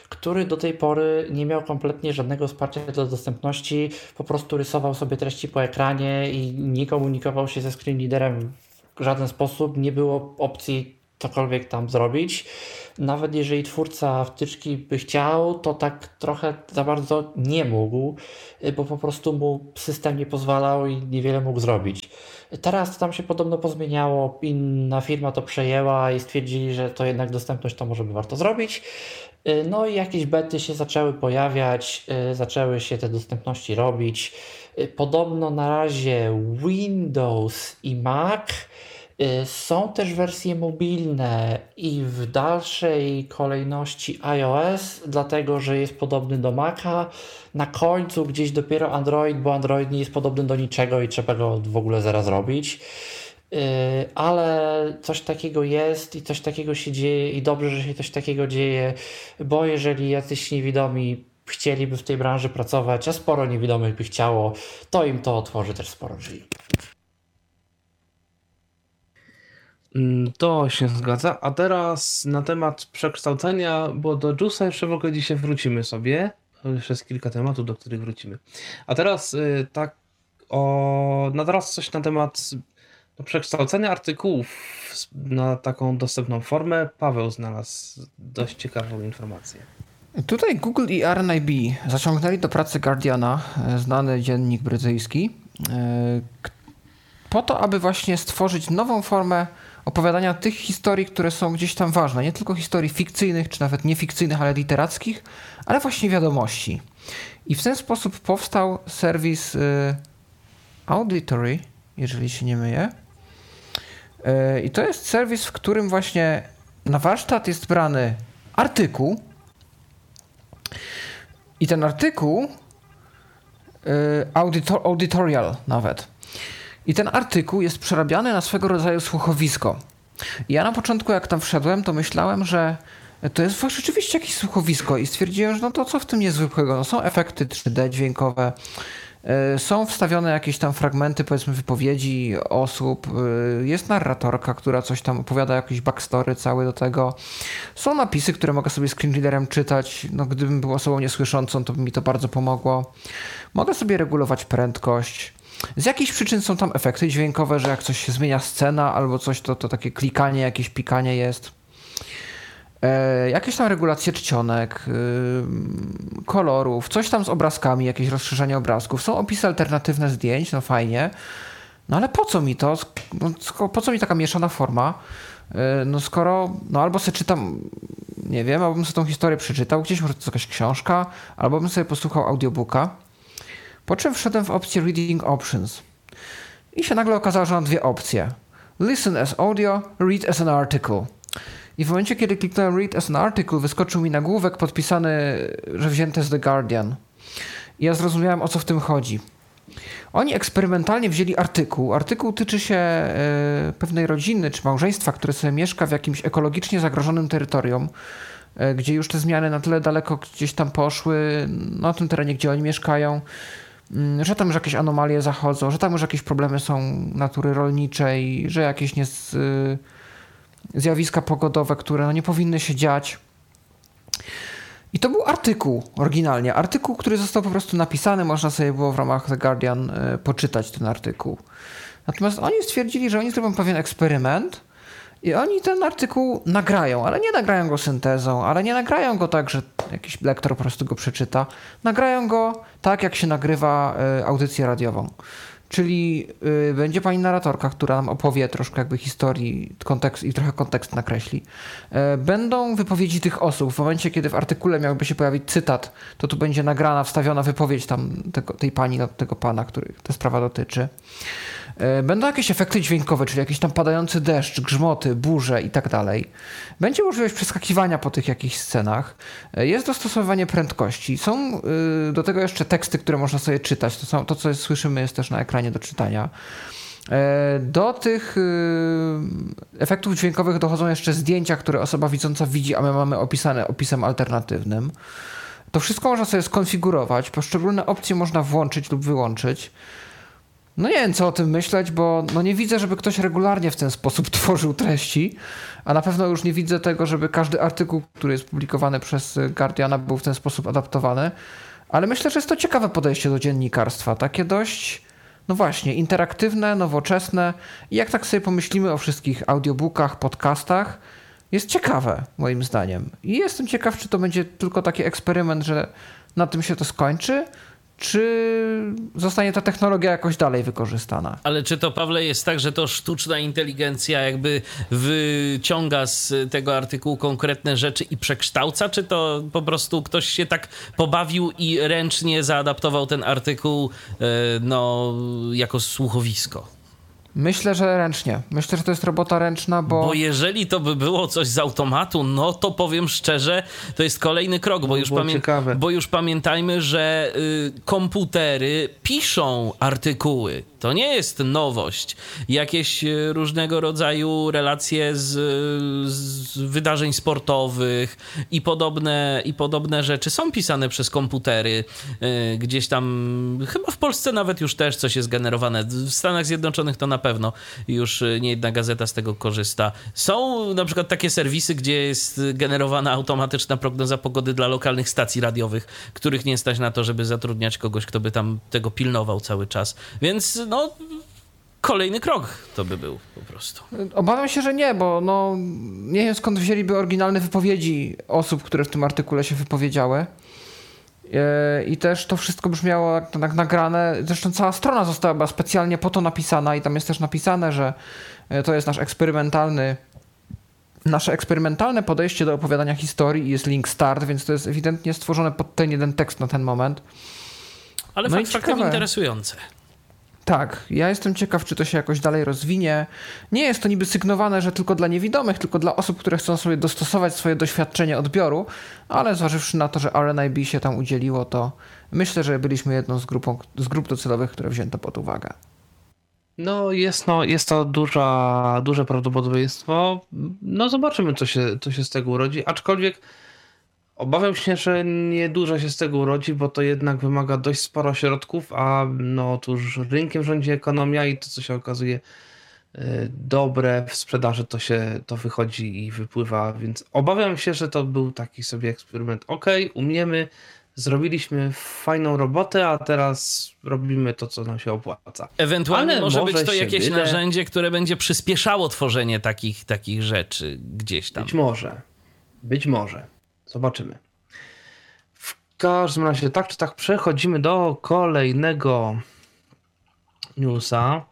który do tej pory nie miał kompletnie żadnego wsparcia do dostępności, po prostu rysował sobie treści po ekranie i nie komunikował się ze screenreaderem w żaden sposób, nie było opcji cokolwiek tam zrobić. Nawet jeżeli twórca wtyczki by chciał, to tak trochę za bardzo nie mógł, bo po prostu mu system nie pozwalał i niewiele mógł zrobić. Teraz tam się podobno pozmieniało, inna firma to przejęła i stwierdzili, że to jednak dostępność to może by warto zrobić. No i jakieś bety się zaczęły pojawiać, zaczęły się te dostępności robić. Podobno na razie Windows i Mac. Są też wersje mobilne i w dalszej kolejności iOS, dlatego że jest podobny do Maca. Na końcu gdzieś dopiero Android, bo Android nie jest podobny do niczego i trzeba go w ogóle zaraz robić. Ale coś takiego jest i coś takiego się dzieje i dobrze, że się coś takiego dzieje, bo jeżeli jacyś niewidomi chcieliby w tej branży pracować, a sporo niewidomych by chciało, to im to otworzy też sporo drzwi. To się zgadza. A teraz na temat przekształcenia, bo do Juice'a jeszcze w ogóle dzisiaj wrócimy sobie. Jeszcze jest kilka tematów, do których wrócimy. A teraz y, tak o... No teraz coś na temat no, przekształcenia artykułów na taką dostępną formę. Paweł znalazł dość ciekawą informację. Tutaj Google i R N I B zaciągnęli do pracy Guardiana, znany dziennik brytyjski, po to, aby właśnie stworzyć nową formę opowiadania tych historii, które są gdzieś tam ważne. Nie tylko historii fikcyjnych, czy nawet niefikcyjnych, ale literackich, ale właśnie wiadomości. I w ten sposób powstał serwis y, Auditory, jeżeli się nie myję. Y, I to jest serwis, w którym właśnie na warsztat jest brany artykuł. I ten artykuł, y, auditor, auditorial nawet. I ten artykuł jest przerabiany na swego rodzaju słuchowisko. I ja na początku, jak tam wszedłem, to myślałem, że to jest rzeczywiście jakieś słuchowisko i stwierdziłem, że no to co w tym niezwykłego? No są efekty trzy D dźwiękowe, są wstawione jakieś tam fragmenty, powiedzmy, wypowiedzi osób, jest narratorka, która coś tam opowiada, jakiś backstory cały do tego. Są napisy, które mogę sobie screenreaderem czytać. No, gdybym był osobą niesłyszącą, to by mi to bardzo pomogło. Mogę sobie regulować prędkość. Z jakichś przyczyn są tam efekty dźwiękowe, że jak coś się zmienia scena albo coś, to, to takie klikanie, jakieś pikanie jest. E, jakieś tam regulacje czcionek, yy, kolorów, coś tam z obrazkami, jakieś rozszerzenie obrazków. Są opisy alternatywne zdjęć, no fajnie. No ale po co mi to? No, po co mi taka mieszana forma? Yy, no skoro, no albo sobie czytam, nie wiem, albo bym sobie tą historię przeczytał, gdzieś może to jest jakaś książka, albo bym sobie posłuchał audiobooka. Po czym wszedłem w opcję Reading Options. I się nagle okazało, że mam dwie opcje. Listen as audio, read as an article. I w momencie, kiedy kliknąłem Read as an article, wyskoczył mi nagłówek podpisany, że wzięte z The Guardian. I ja zrozumiałem, o co w tym chodzi. Oni eksperymentalnie wzięli artykuł. Artykuł tyczy się e, pewnej rodziny czy małżeństwa, które sobie mieszka w jakimś ekologicznie zagrożonym terytorium, e, gdzie już te zmiany na tyle daleko gdzieś tam poszły, na tym terenie, gdzie oni mieszkają, że tam już jakieś anomalie zachodzą, że tam już jakieś problemy są natury rolniczej, że jakieś nie z, y, zjawiska pogodowe, które no nie powinny się dziać. I to był artykuł oryginalnie. Artykuł, który został po prostu napisany, można sobie było w ramach The Guardian y, poczytać ten artykuł. Natomiast oni stwierdzili, że oni zrobią pewien eksperyment i oni ten artykuł nagrają, ale nie nagrają go syntezą, ale nie nagrają go tak, że jakiś lektor po prostu go przeczyta. Nagrają go tak, jak się nagrywa y, audycję radiową. Czyli y, będzie pani narratorka, która nam opowie troszkę jakby historii kontekst, i trochę kontekst nakreśli. Y, będą wypowiedzi tych osób. W momencie, kiedy w artykule miałby się pojawić cytat, to tu będzie nagrana, wstawiona wypowiedź tam tego, tej pani, tego pana, których ta sprawa dotyczy. Będą jakieś efekty dźwiękowe, czyli jakiś tam padający deszcz, grzmoty, burze i tak dalej. Będzie możliwość przeskakiwania po tych jakichś scenach. Jest dostosowanie prędkości. Są do tego jeszcze teksty, które można sobie czytać. To, są, to co słyszymy, jest też na ekranie do czytania. Do tych efektów dźwiękowych dochodzą jeszcze zdjęcia, które osoba widząca widzi, a my mamy opisane opisem alternatywnym. To wszystko można sobie skonfigurować. Poszczególne opcje można włączyć lub wyłączyć. No nie wiem, co o tym myśleć, bo no nie widzę, żeby ktoś regularnie w ten sposób tworzył treści, a na pewno już nie widzę tego, żeby każdy artykuł, który jest publikowany przez Guardiana, był w ten sposób adaptowany. Ale myślę, że jest to ciekawe podejście do dziennikarstwa. Takie dość, no właśnie, interaktywne, nowoczesne. I jak tak sobie pomyślimy o wszystkich audiobookach, podcastach, jest ciekawe, moim zdaniem. I jestem ciekaw, czy to będzie tylko taki eksperyment, że na tym się to skończy, czy zostanie ta technologia jakoś dalej wykorzystana. Ale czy to, Pawle, jest tak, że to sztuczna inteligencja jakby wyciąga z tego artykułu konkretne rzeczy i przekształca, czy to po prostu ktoś się tak pobawił i ręcznie zaadaptował ten artykuł no, jako słuchowisko? Myślę, że ręcznie. Myślę, że to jest robota ręczna, bo... Bo jeżeli to by było coś z automatu, no to powiem szczerze, to jest kolejny krok, bo, już, pamię- bo już pamiętajmy, że y, komputery piszą artykuły. To nie jest nowość. Jakieś różnego rodzaju relacje z, z wydarzeń sportowych i podobne, i podobne rzeczy są pisane przez komputery. Gdzieś tam, chyba w Polsce nawet już też coś jest generowane. W Stanach Zjednoczonych to na pewno już nie jedna gazeta z tego korzysta. Są na przykład takie serwisy, gdzie jest generowana automatyczna prognoza pogody dla lokalnych stacji radiowych, których nie stać na to, żeby zatrudniać kogoś, kto by tam tego pilnował cały czas. Więc no, kolejny krok to by był po prostu. Obawiam się, że nie, bo no, nie wiem skąd wzięliby oryginalne wypowiedzi osób, które w tym artykule się wypowiedziały. I też to wszystko brzmiało jak, jak nagrane. Zresztą cała strona została specjalnie po to napisana i tam jest też napisane, że to jest nasz eksperymentalny nasze eksperymentalne podejście do opowiadania historii i jest link start, więc to jest ewidentnie stworzone pod ten jeden tekst na ten moment. Ale no fakt faktem interesujące. Tak, ja jestem ciekaw, czy to się jakoś dalej rozwinie. Nie jest to niby sygnowane, że tylko dla niewidomych, tylko dla osób, które chcą sobie dostosować swoje doświadczenie odbioru, ale zważywszy na to, że R N I B się tam udzieliło, to myślę, że byliśmy jedną z, grupą, z grup docelowych, które wzięto pod uwagę. No jest, no, jest to duża, duże prawdopodobieństwo. No zobaczymy, co się, co się z tego urodzi, aczkolwiek obawiam się, że niedużo się z tego urodzi, bo to jednak wymaga dość sporo środków, a no otóż rynkiem rządzi ekonomia i to, co się okazuje dobre w sprzedaży, to się to wychodzi i wypływa, więc obawiam się, że to był taki sobie eksperyment. Okej, umiemy, zrobiliśmy fajną robotę, a teraz robimy to, co nam się opłaca. Ewentualnie Ale może może być to jakieś byle... narzędzie, które będzie przyspieszało tworzenie takich, takich rzeczy gdzieś tam. Być może. Być może. Zobaczymy. W każdym razie tak czy tak przechodzimy do kolejnego newsa.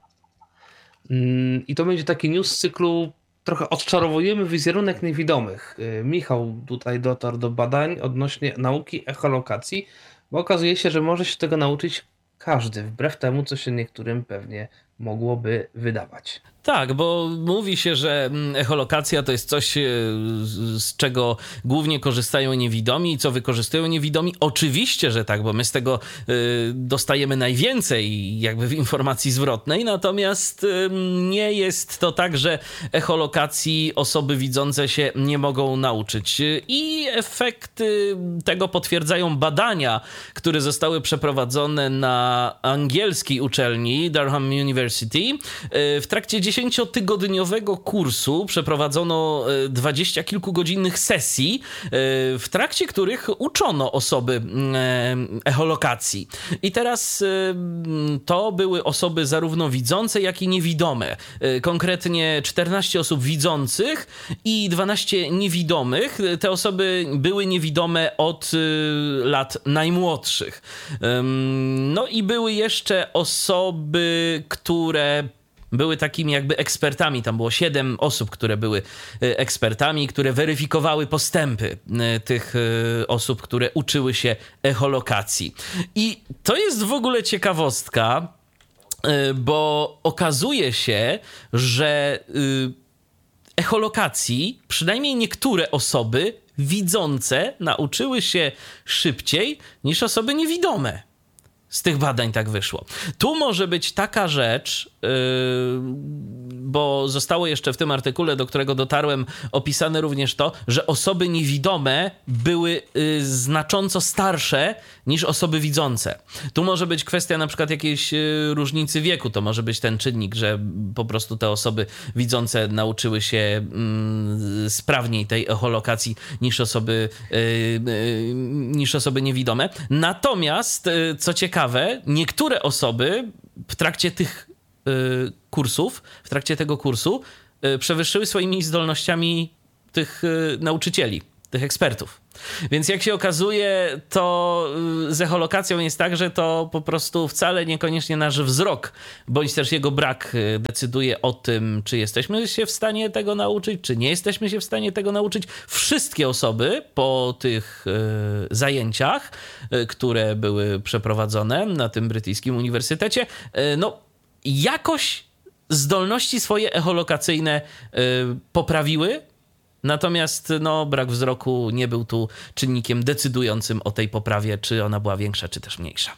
I to będzie taki news z cyklu trochę odczarowujemy wizerunek niewidomych. Michał tutaj dotarł do badań odnośnie nauki echolokacji, bo okazuje się, że może się tego nauczyć każdy, wbrew temu, co się niektórym pewnie mogłoby wydawać. Tak, bo mówi się, że echolokacja to jest coś, z czego głównie korzystają niewidomi i co wykorzystują niewidomi. Oczywiście, że tak, bo my z tego dostajemy najwięcej jakby w informacji zwrotnej, natomiast nie jest to tak, że echolokacji osoby widzące się nie mogą nauczyć. I efekty tego potwierdzają badania, które zostały przeprowadzone na angielskiej uczelni Durham University. W trakcie dziesięciotygodniowego kursu przeprowadzono dwadzieścia kilkugodzinnych sesji, w trakcie których uczono osoby echolokacji. I teraz to były osoby zarówno widzące, jak i niewidome. Konkretnie czternaście osób widzących i dwanaście niewidomych. Te osoby były niewidome od lat najmłodszych. No i były jeszcze osoby, które były takimi jakby ekspertami. Tam było siedem osób, które były ekspertami, które weryfikowały postępy tych osób, które uczyły się echolokacji. I to jest w ogóle ciekawostka, bo okazuje się, że echolokacji przynajmniej niektóre osoby widzące nauczyły się szybciej niż osoby niewidome. Z tych badań tak wyszło. Tu może być taka rzecz, yy, bo zostało jeszcze w tym artykule, do którego dotarłem, opisane również to, że osoby niewidome były yy, znacząco starsze niż osoby widzące. Tu może być kwestia na przykład jakiejś yy, różnicy wieku. To może być ten czynnik, że po prostu te osoby widzące nauczyły się yy, sprawniej tej echolokacji niż osoby, yy, yy, niż osoby niewidome. Natomiast, yy, co ciekawe, Ciekawe, niektóre osoby w trakcie tych y, kursów, w trakcie tego kursu y, przewyższyły swoimi zdolnościami tych y, nauczycieli, tych ekspertów. Więc jak się okazuje, to y, z echolokacją jest tak, że to po prostu wcale niekoniecznie nasz wzrok, bądź też jego brak y, decyduje o tym, czy jesteśmy się w stanie tego nauczyć, czy nie jesteśmy się w stanie tego nauczyć. Wszystkie osoby po tych y, zajęciach, y, które były przeprowadzone na tym brytyjskim uniwersytecie, y, no jakoś zdolności swoje echolokacyjne y, poprawiły. Natomiast no, brak wzroku nie był tu czynnikiem decydującym o tej poprawie, czy ona była większa, czy też mniejsza.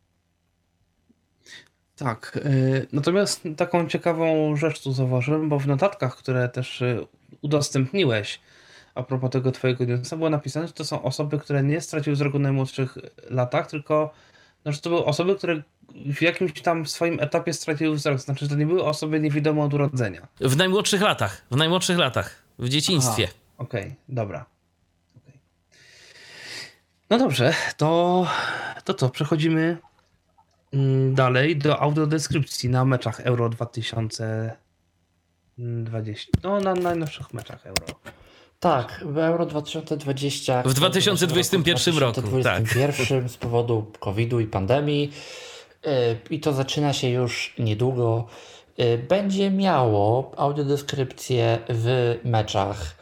Tak, yy, natomiast taką ciekawą rzecz tu zauważyłem, bo w notatkach, które też yy, udostępniłeś a propos tego twojego newsa, było napisane, że to są osoby, które nie straciły wzroku w najmłodszych latach, tylko no, że to były osoby, które w jakimś tam swoim etapie straciły wzrok. Znaczy, że to nie były osoby niewidome od urodzenia. W najmłodszych latach, w najmłodszych latach. W dzieciństwie. Okej, okay, dobra. Okay. No dobrze, to, to co? Przechodzimy dalej do audiodeskrypcji na meczach Euro dwa tysiące dwadzieścia. No, na najnowszych meczach Euro. Tak, w Euro dwa tysiące dwadzieścia. W dwa tysiące dwudziestym pierwszym roku. W dwa tysiące dwudziestym pierwszym tak. Z powodu kowida i pandemii. I to zaczyna się już niedługo. Będzie miało audiodeskrypcję w meczach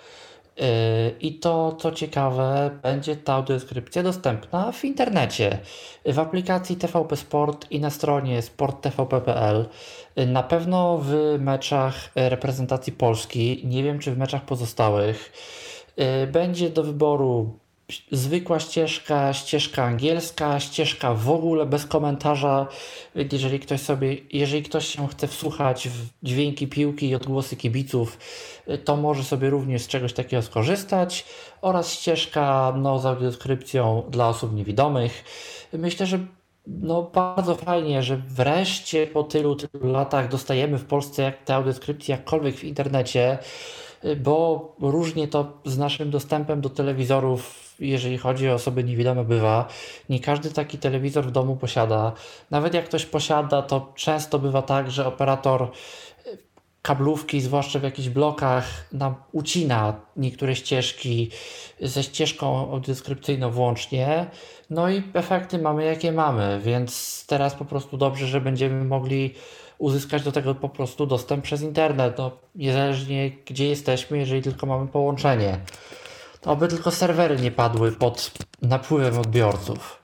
i to, co ciekawe, będzie ta audiodeskrypcja dostępna w internecie, w aplikacji T V P Sport i na stronie sport t v p kropka p l. Na pewno w meczach reprezentacji Polski, nie wiem czy w meczach pozostałych, będzie do wyboru zwykła ścieżka, ścieżka angielska, ścieżka w ogóle bez komentarza. Jeżeli ktoś sobie, jeżeli ktoś się chce wsłuchać w dźwięki piłki i odgłosy kibiców, to może sobie również z czegoś takiego skorzystać. Oraz ścieżka no, z audiodeskrypcją dla osób niewidomych. Myślę, że no, bardzo fajnie, że wreszcie po tylu, tylu latach dostajemy w Polsce jak te audiodeskrypcje jakkolwiek w internecie, bo różnie to z naszym dostępem do telewizorów, jeżeli chodzi o osoby niewidome, bywa. Nie każdy taki telewizor w domu posiada. Nawet jak ktoś posiada, to często bywa tak, że operator kablówki, zwłaszcza w jakichś blokach, nam ucina niektóre ścieżki ze ścieżką audiodeskrypcyjną włącznie. No i efekty mamy jakie mamy, więc teraz po prostu dobrze, że będziemy mogli uzyskać do tego po prostu dostęp przez internet, no, niezależnie gdzie jesteśmy, jeżeli tylko mamy połączenie. To aby tylko serwery nie padły pod napływem odbiorców.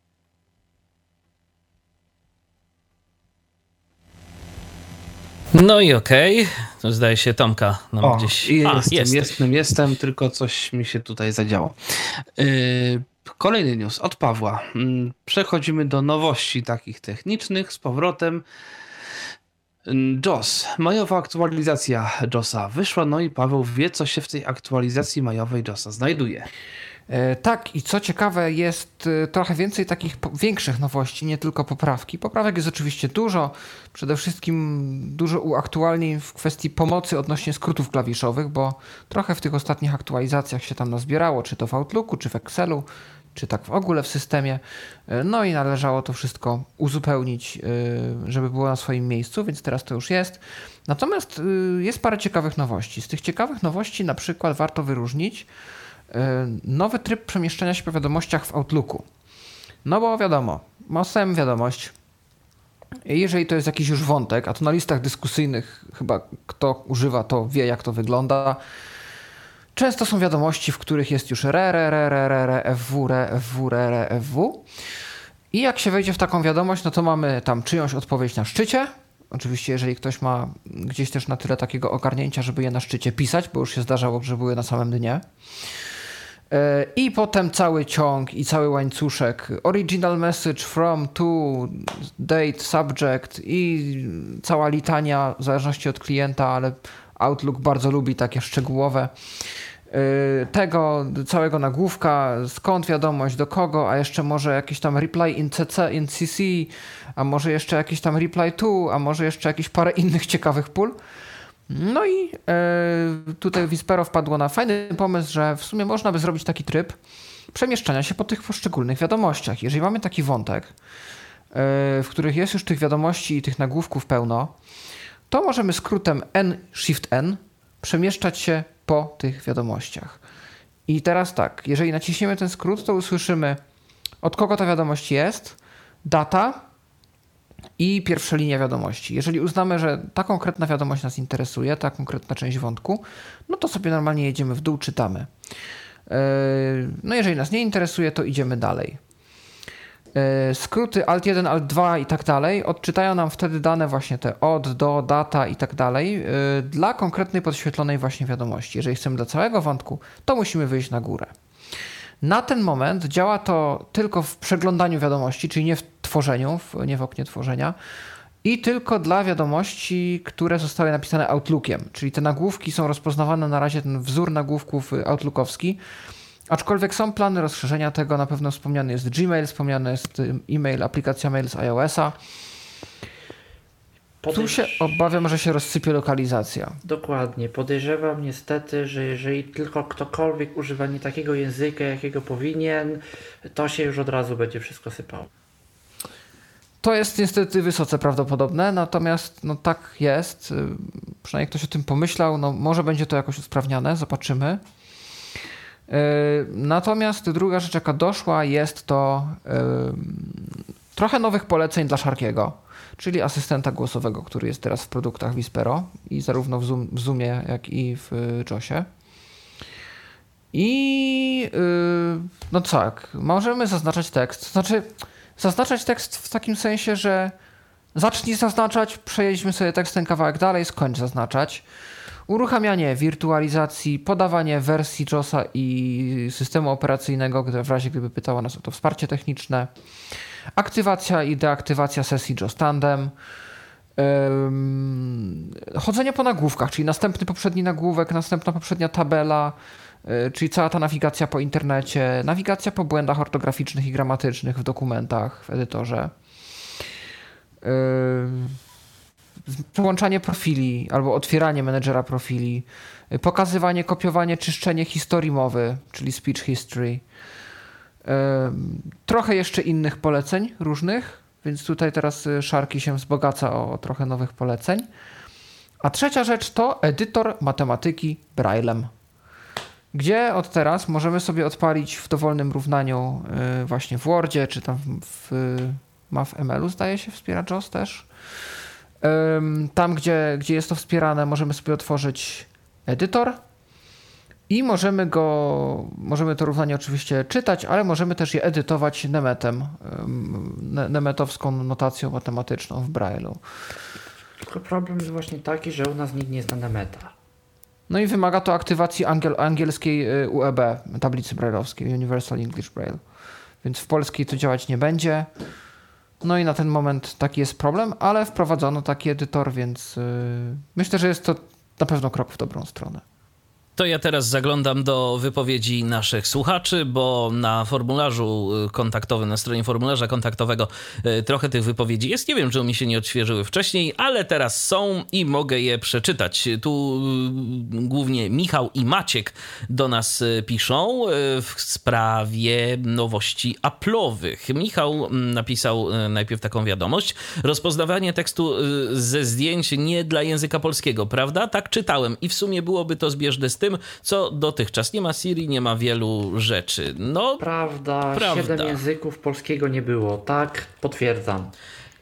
No i okej, okay. To zdaje się Tomka nam o, gdzieś... Jestem, A, jesteś. jestem, jestem, tylko coś mi się tutaj zadziało. Yy, kolejny news od Pawła. Yy, przechodzimy do nowości takich technicznych z powrotem. JAWS, majowa aktualizacja JAWSa wyszła, no i Paweł wie, co się w tej aktualizacji majowej JAWSa znajduje. E, tak, i co ciekawe, jest e, trochę więcej takich po, większych nowości, nie tylko poprawki. Poprawek jest oczywiście dużo, przede wszystkim dużo uaktualnień w kwestii pomocy odnośnie skrótów klawiszowych, bo trochę w tych ostatnich aktualizacjach się tam nazbierało, czy to w Outlooku, czy w Excelu, czy tak w ogóle w systemie. No i należało to wszystko uzupełnić, żeby było na swoim miejscu, więc teraz to już jest. Natomiast jest parę ciekawych nowości. Z tych ciekawych nowości na przykład warto wyróżnić nowy tryb przemieszczania się po wiadomościach w Outlooku. No bo wiadomo, masem wiadomość, jeżeli to jest jakiś już wątek, a to na listach dyskusyjnych chyba kto używa, to wie jak to wygląda. Często są wiadomości, w których jest już re, re, re, re, re, re, fw, re, fw, re, re, fw. I jak się wejdzie w taką wiadomość, no to mamy tam czyjąś odpowiedź na szczycie. Oczywiście, jeżeli ktoś ma gdzieś też na tyle takiego ogarnięcia, żeby je na szczycie pisać, bo już się zdarzało, że były na samym dnie. I potem cały ciąg i cały łańcuszek original message from, to, date, subject i cała litania w zależności od klienta, ale Outlook bardzo lubi takie szczegółowe. Tego całego nagłówka, skąd wiadomość, do kogo, a jeszcze może jakiś tam reply in C C, in C C, a może jeszcze jakiś tam reply to, a może jeszcze jakieś parę innych ciekawych pól. No i e, tutaj Vispero wpadło na fajny pomysł, że w sumie można by zrobić taki tryb przemieszczania się po tych poszczególnych wiadomościach. Jeżeli mamy taki wątek, e, w których jest już tych wiadomości i tych nagłówków pełno, to możemy skrótem N, Shift N przemieszczać się po tych wiadomościach. I teraz tak, jeżeli naciśniemy ten skrót, to usłyszymy, od kogo ta wiadomość jest, data i pierwsza linia wiadomości. Jeżeli uznamy, że ta konkretna wiadomość nas interesuje, ta konkretna część wątku, no to sobie normalnie jedziemy w dół, czytamy. No jeżeli nas nie interesuje, to idziemy dalej. Skróty alt jeden, alt dwa i tak dalej odczytają nam wtedy dane właśnie te od, do, data i tak dalej dla konkretnej podświetlonej właśnie wiadomości. Jeżeli chcemy dla całego wątku, to musimy wyjść na górę. Na ten moment działa to tylko w przeglądaniu wiadomości, czyli nie w tworzeniu, nie w oknie tworzenia i tylko dla wiadomości, które zostały napisane Outlookiem, czyli te nagłówki są rozpoznawane na razie, ten wzór nagłówków outlookowski. Aczkolwiek są plany rozszerzenia tego, na pewno wspomniany jest Gmail, wspomniany jest e-mail, aplikacja mail z iOS-a. Podejrz... Tu się obawiam, że się rozsypie lokalizacja. Dokładnie. Podejrzewam niestety, że jeżeli tylko ktokolwiek używa nie takiego języka, jakiego powinien, to się już od razu będzie wszystko sypało. To jest niestety wysoce prawdopodobne, natomiast no tak jest. Przynajmniej ktoś o tym pomyślał. No może będzie to jakoś usprawniane, zobaczymy. Natomiast druga rzecz, jaka doszła, jest to yy, trochę nowych poleceń dla Sharkiego, czyli asystenta głosowego, który jest teraz w produktach Vispero i zarówno w, Zoom, w Zoomie, jak i w JOSie. I yy, no tak, możemy zaznaczać tekst. Znaczy, zaznaczać tekst w takim sensie, że zacznij zaznaczać, przejedźmy sobie tekst ten kawałek dalej, skończ zaznaczać. Uruchamianie wirtualizacji, podawanie wersji JOSa i systemu operacyjnego, w razie gdyby pytało nas o to wsparcie techniczne. Aktywacja i deaktywacja sesji JOS Tandem. Ym, chodzenie po nagłówkach, czyli następny poprzedni nagłówek, następna poprzednia tabela, yy, czyli cała ta nawigacja po internecie, nawigacja po błędach ortograficznych i gramatycznych w dokumentach, w edytorze. Yy, Przełączanie profili albo otwieranie menedżera profili, pokazywanie, kopiowanie, czyszczenie historii mowy, czyli speech history. Trochę jeszcze innych poleceń różnych, więc tutaj teraz Sharky się wzbogaca o trochę nowych poleceń. A trzecia rzecz to edytor matematyki Braillem, gdzie od teraz możemy sobie odpalić w dowolnym równaniu właśnie w Wordzie, czy tam w MathML-u zdaje się wspiera JOS też. Tam, gdzie, gdzie jest to wspierane, możemy sobie otworzyć edytor i możemy go, możemy to równanie oczywiście czytać, ale możemy też je edytować nemetem, nemetowską notacją matematyczną w Braille'u. Tylko problem jest właśnie taki, że u nas nikt nie zna nemeta. No i wymaga to aktywacji angiel, angielskiej U E B, tablicy braille'owskiej, Universal English Braille. Więc w polskiej to działać nie będzie. No i na ten moment taki jest problem, ale wprowadzono taki edytor, więc yy, myślę, że jest to na pewno krok w dobrą stronę. To ja teraz zaglądam do wypowiedzi naszych słuchaczy, bo na formularzu kontaktowym, na stronie formularza kontaktowego trochę tych wypowiedzi jest. Nie wiem, czy mi się nie odświeżyły wcześniej, ale teraz są i mogę je przeczytać. Tu głównie Michał i Maciek do nas piszą w sprawie nowości Apple'owych. Michał napisał najpierw taką wiadomość. Rozpoznawanie tekstu ze zdjęć nie dla języka polskiego, prawda? Tak czytałem i w sumie byłoby to zbieżne z tym, co dotychczas. Nie ma Siri, nie ma wielu rzeczy. No, prawda, prawda. Siedem języków polskiego nie było. Tak, potwierdzam.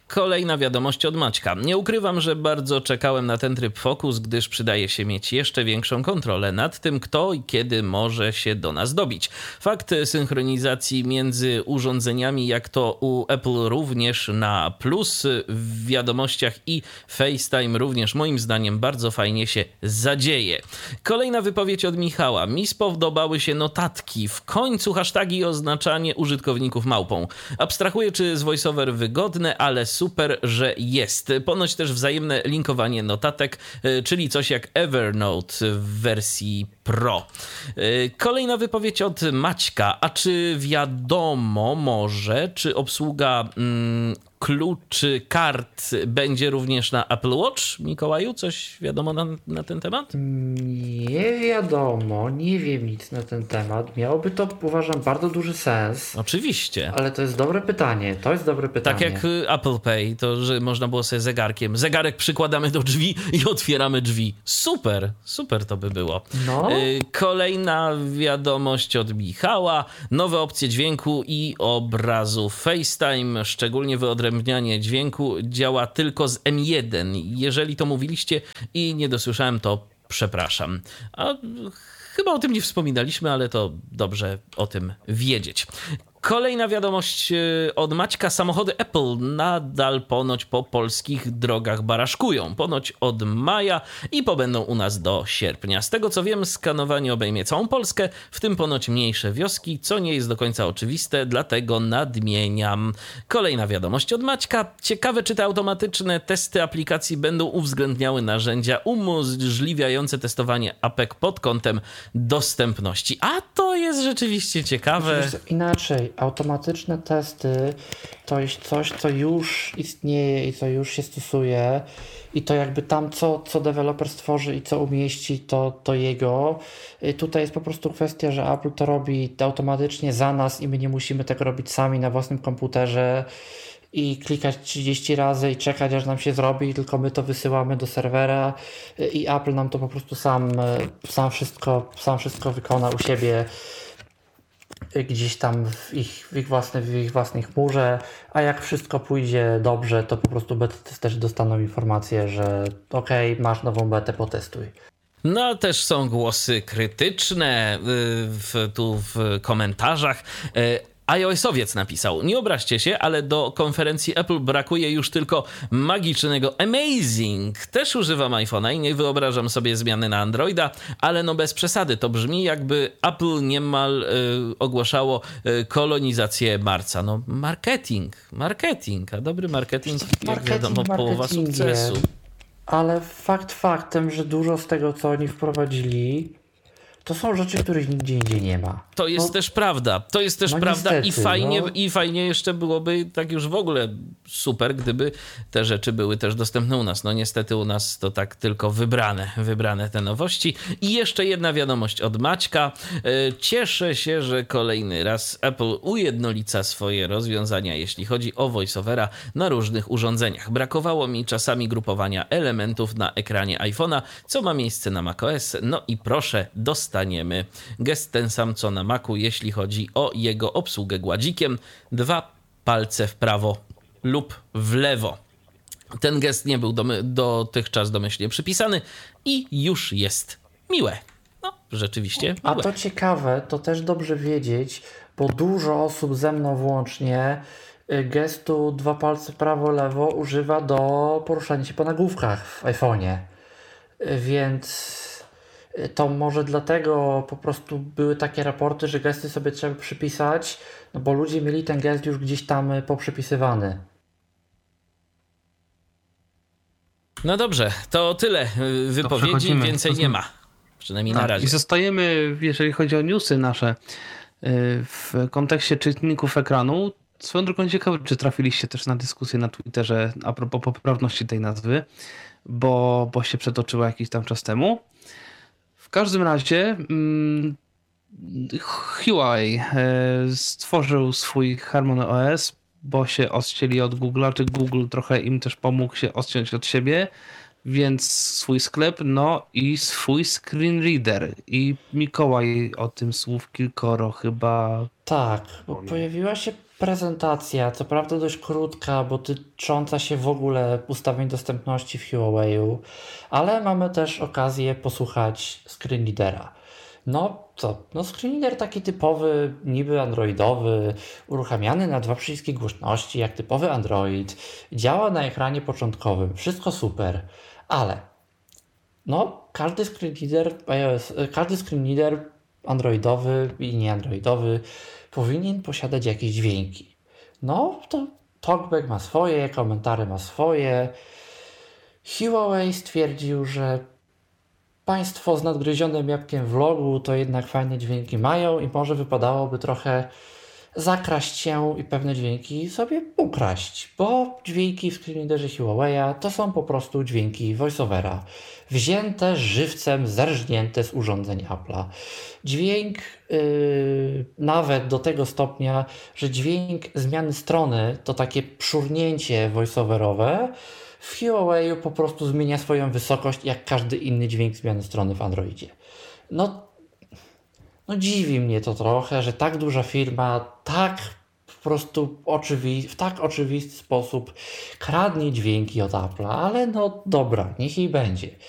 Kolejna wiadomość od Maćka. Nie ukrywam, że bardzo czekałem na ten tryb Focus, gdyż przydaje się mieć jeszcze większą kontrolę nad tym, kto i kiedy może się do nas dobić. Fakt synchronizacji między urządzeniami, jak to u Apple, również na plus w wiadomościach i FaceTime również moim zdaniem bardzo fajnie się zadzieje. Kolejna wypowiedź od Michała. Mi spodobały się notatki. W końcu hasztagi i oznaczanie użytkowników małpą. Abstrahuję, czy z VoiceOver wygodne, ale super, że jest. Ponoć też wzajemne linkowanie notatek, czyli coś jak Evernote w wersji Pro. Kolejna wypowiedź od Maćka. A czy wiadomo może, czy obsługa mm, kluczy kart będzie również na Apple Watch? Mikołaju, coś wiadomo na, na ten temat? Nie wiadomo, nie wiem nic na ten temat. Miałoby to, uważam, bardzo duży sens. Oczywiście. Ale to jest dobre pytanie, to jest dobre pytanie. Tak jak Apple Pay, to że można było sobie zegarkiem. Zegarek przykładamy do drzwi i otwieramy drzwi. Super, super to by było. No. Kolejna wiadomość od Michała. Nowe opcje dźwięku i obrazu. FaceTime, szczególnie wyodrębnianie dźwięku, działa tylko z M jeden. Jeżeli to mówiliście i nie dosłyszałem, to przepraszam. A chyba o tym nie wspominaliśmy, ale to dobrze o tym wiedzieć. Kolejna wiadomość od Maćka. Samochody Apple nadal ponoć po polskich drogach baraszkują. Ponoć od maja i pobędą u nas do sierpnia. Z tego co wiem, skanowanie obejmie całą Polskę, w tym ponoć mniejsze wioski, co nie jest do końca oczywiste, dlatego nadmieniam. Kolejna wiadomość od Maćka. Ciekawe, czy te automatyczne testy aplikacji będą uwzględniały narzędzia umożliwiające testowanie apek pod kątem dostępności. A to jest rzeczywiście ciekawe. Inaczej. Automatyczne testy to jest coś, co już istnieje i co już się stosuje i to jakby tam co, co deweloper stworzy i co umieści, to, to jego. Tutaj jest po prostu kwestia, że Apple to robi automatycznie za nas i my nie musimy tego robić sami na własnym komputerze i klikać trzydzieści razy i czekać, aż nam się zrobi, tylko my to wysyłamy do serwera i Apple nam to po prostu sam, sam, wszystko, sam wszystko wykona u siebie gdzieś tam w ich, w ich, własne, w ich własnej chmurze, a jak wszystko pójdzie dobrze, to po prostu beta testerzy dostaną informację, że okej, okay, masz nową betę, potestuj. No, też są głosy krytyczne w, tu w komentarzach. iOS-owiec napisał: nie obraźcie się, ale do konferencji Apple brakuje już tylko magicznego Amazing. Też używam iPhone'a i nie wyobrażam sobie zmiany na Androida, ale no bez przesady. To brzmi, jakby Apple niemal y, ogłaszało y, kolonizację Marsa. No marketing, marketing, a dobry marketing, jak marketing wiadomo, połowa sukcesu. Ale fakt faktem, że dużo z tego, co oni wprowadzili, to są rzeczy, których nigdzie indziej nie ma. To jest no, też prawda. To jest też no prawda niestety, i fajnie, no. I fajnie jeszcze byłoby tak już w ogóle super, gdyby te rzeczy były też dostępne u nas. No niestety u nas to tak tylko wybrane, wybrane te nowości. I jeszcze jedna wiadomość od Maćka. Cieszę się, że kolejny raz Apple ujednolica swoje rozwiązania, jeśli chodzi o VoiceOvera na różnych urządzeniach. Brakowało mi czasami grupowania elementów na ekranie iPhone'a, co ma miejsce na macOS. No i proszę, dostaniemy gest ten sam, co na Macu, jeśli chodzi o jego obsługę gładzikiem. Dwa palce w prawo lub w lewo. Ten gest nie był domy- dotychczas domyślnie przypisany i już jest miłe. No, rzeczywiście miłe. A to ciekawe, to też dobrze wiedzieć, bo dużo osób, ze mną włącznie, gestu dwa palce w prawo, lewo używa do poruszania się po nagłówkach w iPhone'ie. Więc to może dlatego po prostu były takie raporty, że gesty sobie trzeba przypisać, no bo ludzie mieli ten gest już gdzieś tam poprzypisywany. No dobrze, to tyle wypowiedzi, więcej nie ma. Przynajmniej tak, na razie. I zostajemy, jeżeli chodzi o newsy nasze, w kontekście czytników ekranu. Swoją drogą ciekawe, czy trafiliście też na dyskusję na Twitterze a propos poprawności tej nazwy, bo, bo się przetoczyła jakiś tam czas temu. W każdym razie hmm, Huawei stworzył swój HarmonyOS, bo się odcięli od Google'a, czy Google trochę im też pomógł się odciąć od siebie, więc swój sklep, no i swój screen reader. I Mikołaj o tym słów kilkoro chyba... Tak, bo pojawiła się prezentacja, co prawda dość krótka, bo tycząca się w ogóle ustawień dostępności w Huawei'u, ale mamy też okazję posłuchać screenreadera. No co, no screenreader taki typowy, niby androidowy, uruchamiany na dwa przyciski głośności, jak typowy Android, działa na ekranie początkowym, wszystko super, ale no każdy screenreader iOS, każdy screenreader androidowy i nieandroidowy powinien posiadać jakieś dźwięki. No to TalkBack ma swoje, komentary ma swoje. Huawei stwierdził, że państwo z nadgryzionym jabłkiem w logu to jednak fajne dźwięki mają i może wypadałoby trochę zakraść się i pewne dźwięki sobie ukraść, bo dźwięki w screenreaderze Huawei'a to są po prostu dźwięki voiceovera, wzięte żywcem, zerżnięte z urządzeń Apple'a. Dźwięk yy, nawet do tego stopnia, że dźwięk zmiany strony to takie pszurnięcie voiceoverowe w Huawei'u po prostu zmienia swoją wysokość jak każdy inny dźwięk zmiany strony w Androidzie. No No dziwi mnie to trochę, że tak duża firma tak po prostu oczywi- w tak oczywisty sposób kradnie dźwięki od Apple'a, ale no dobra, niech jej będzie.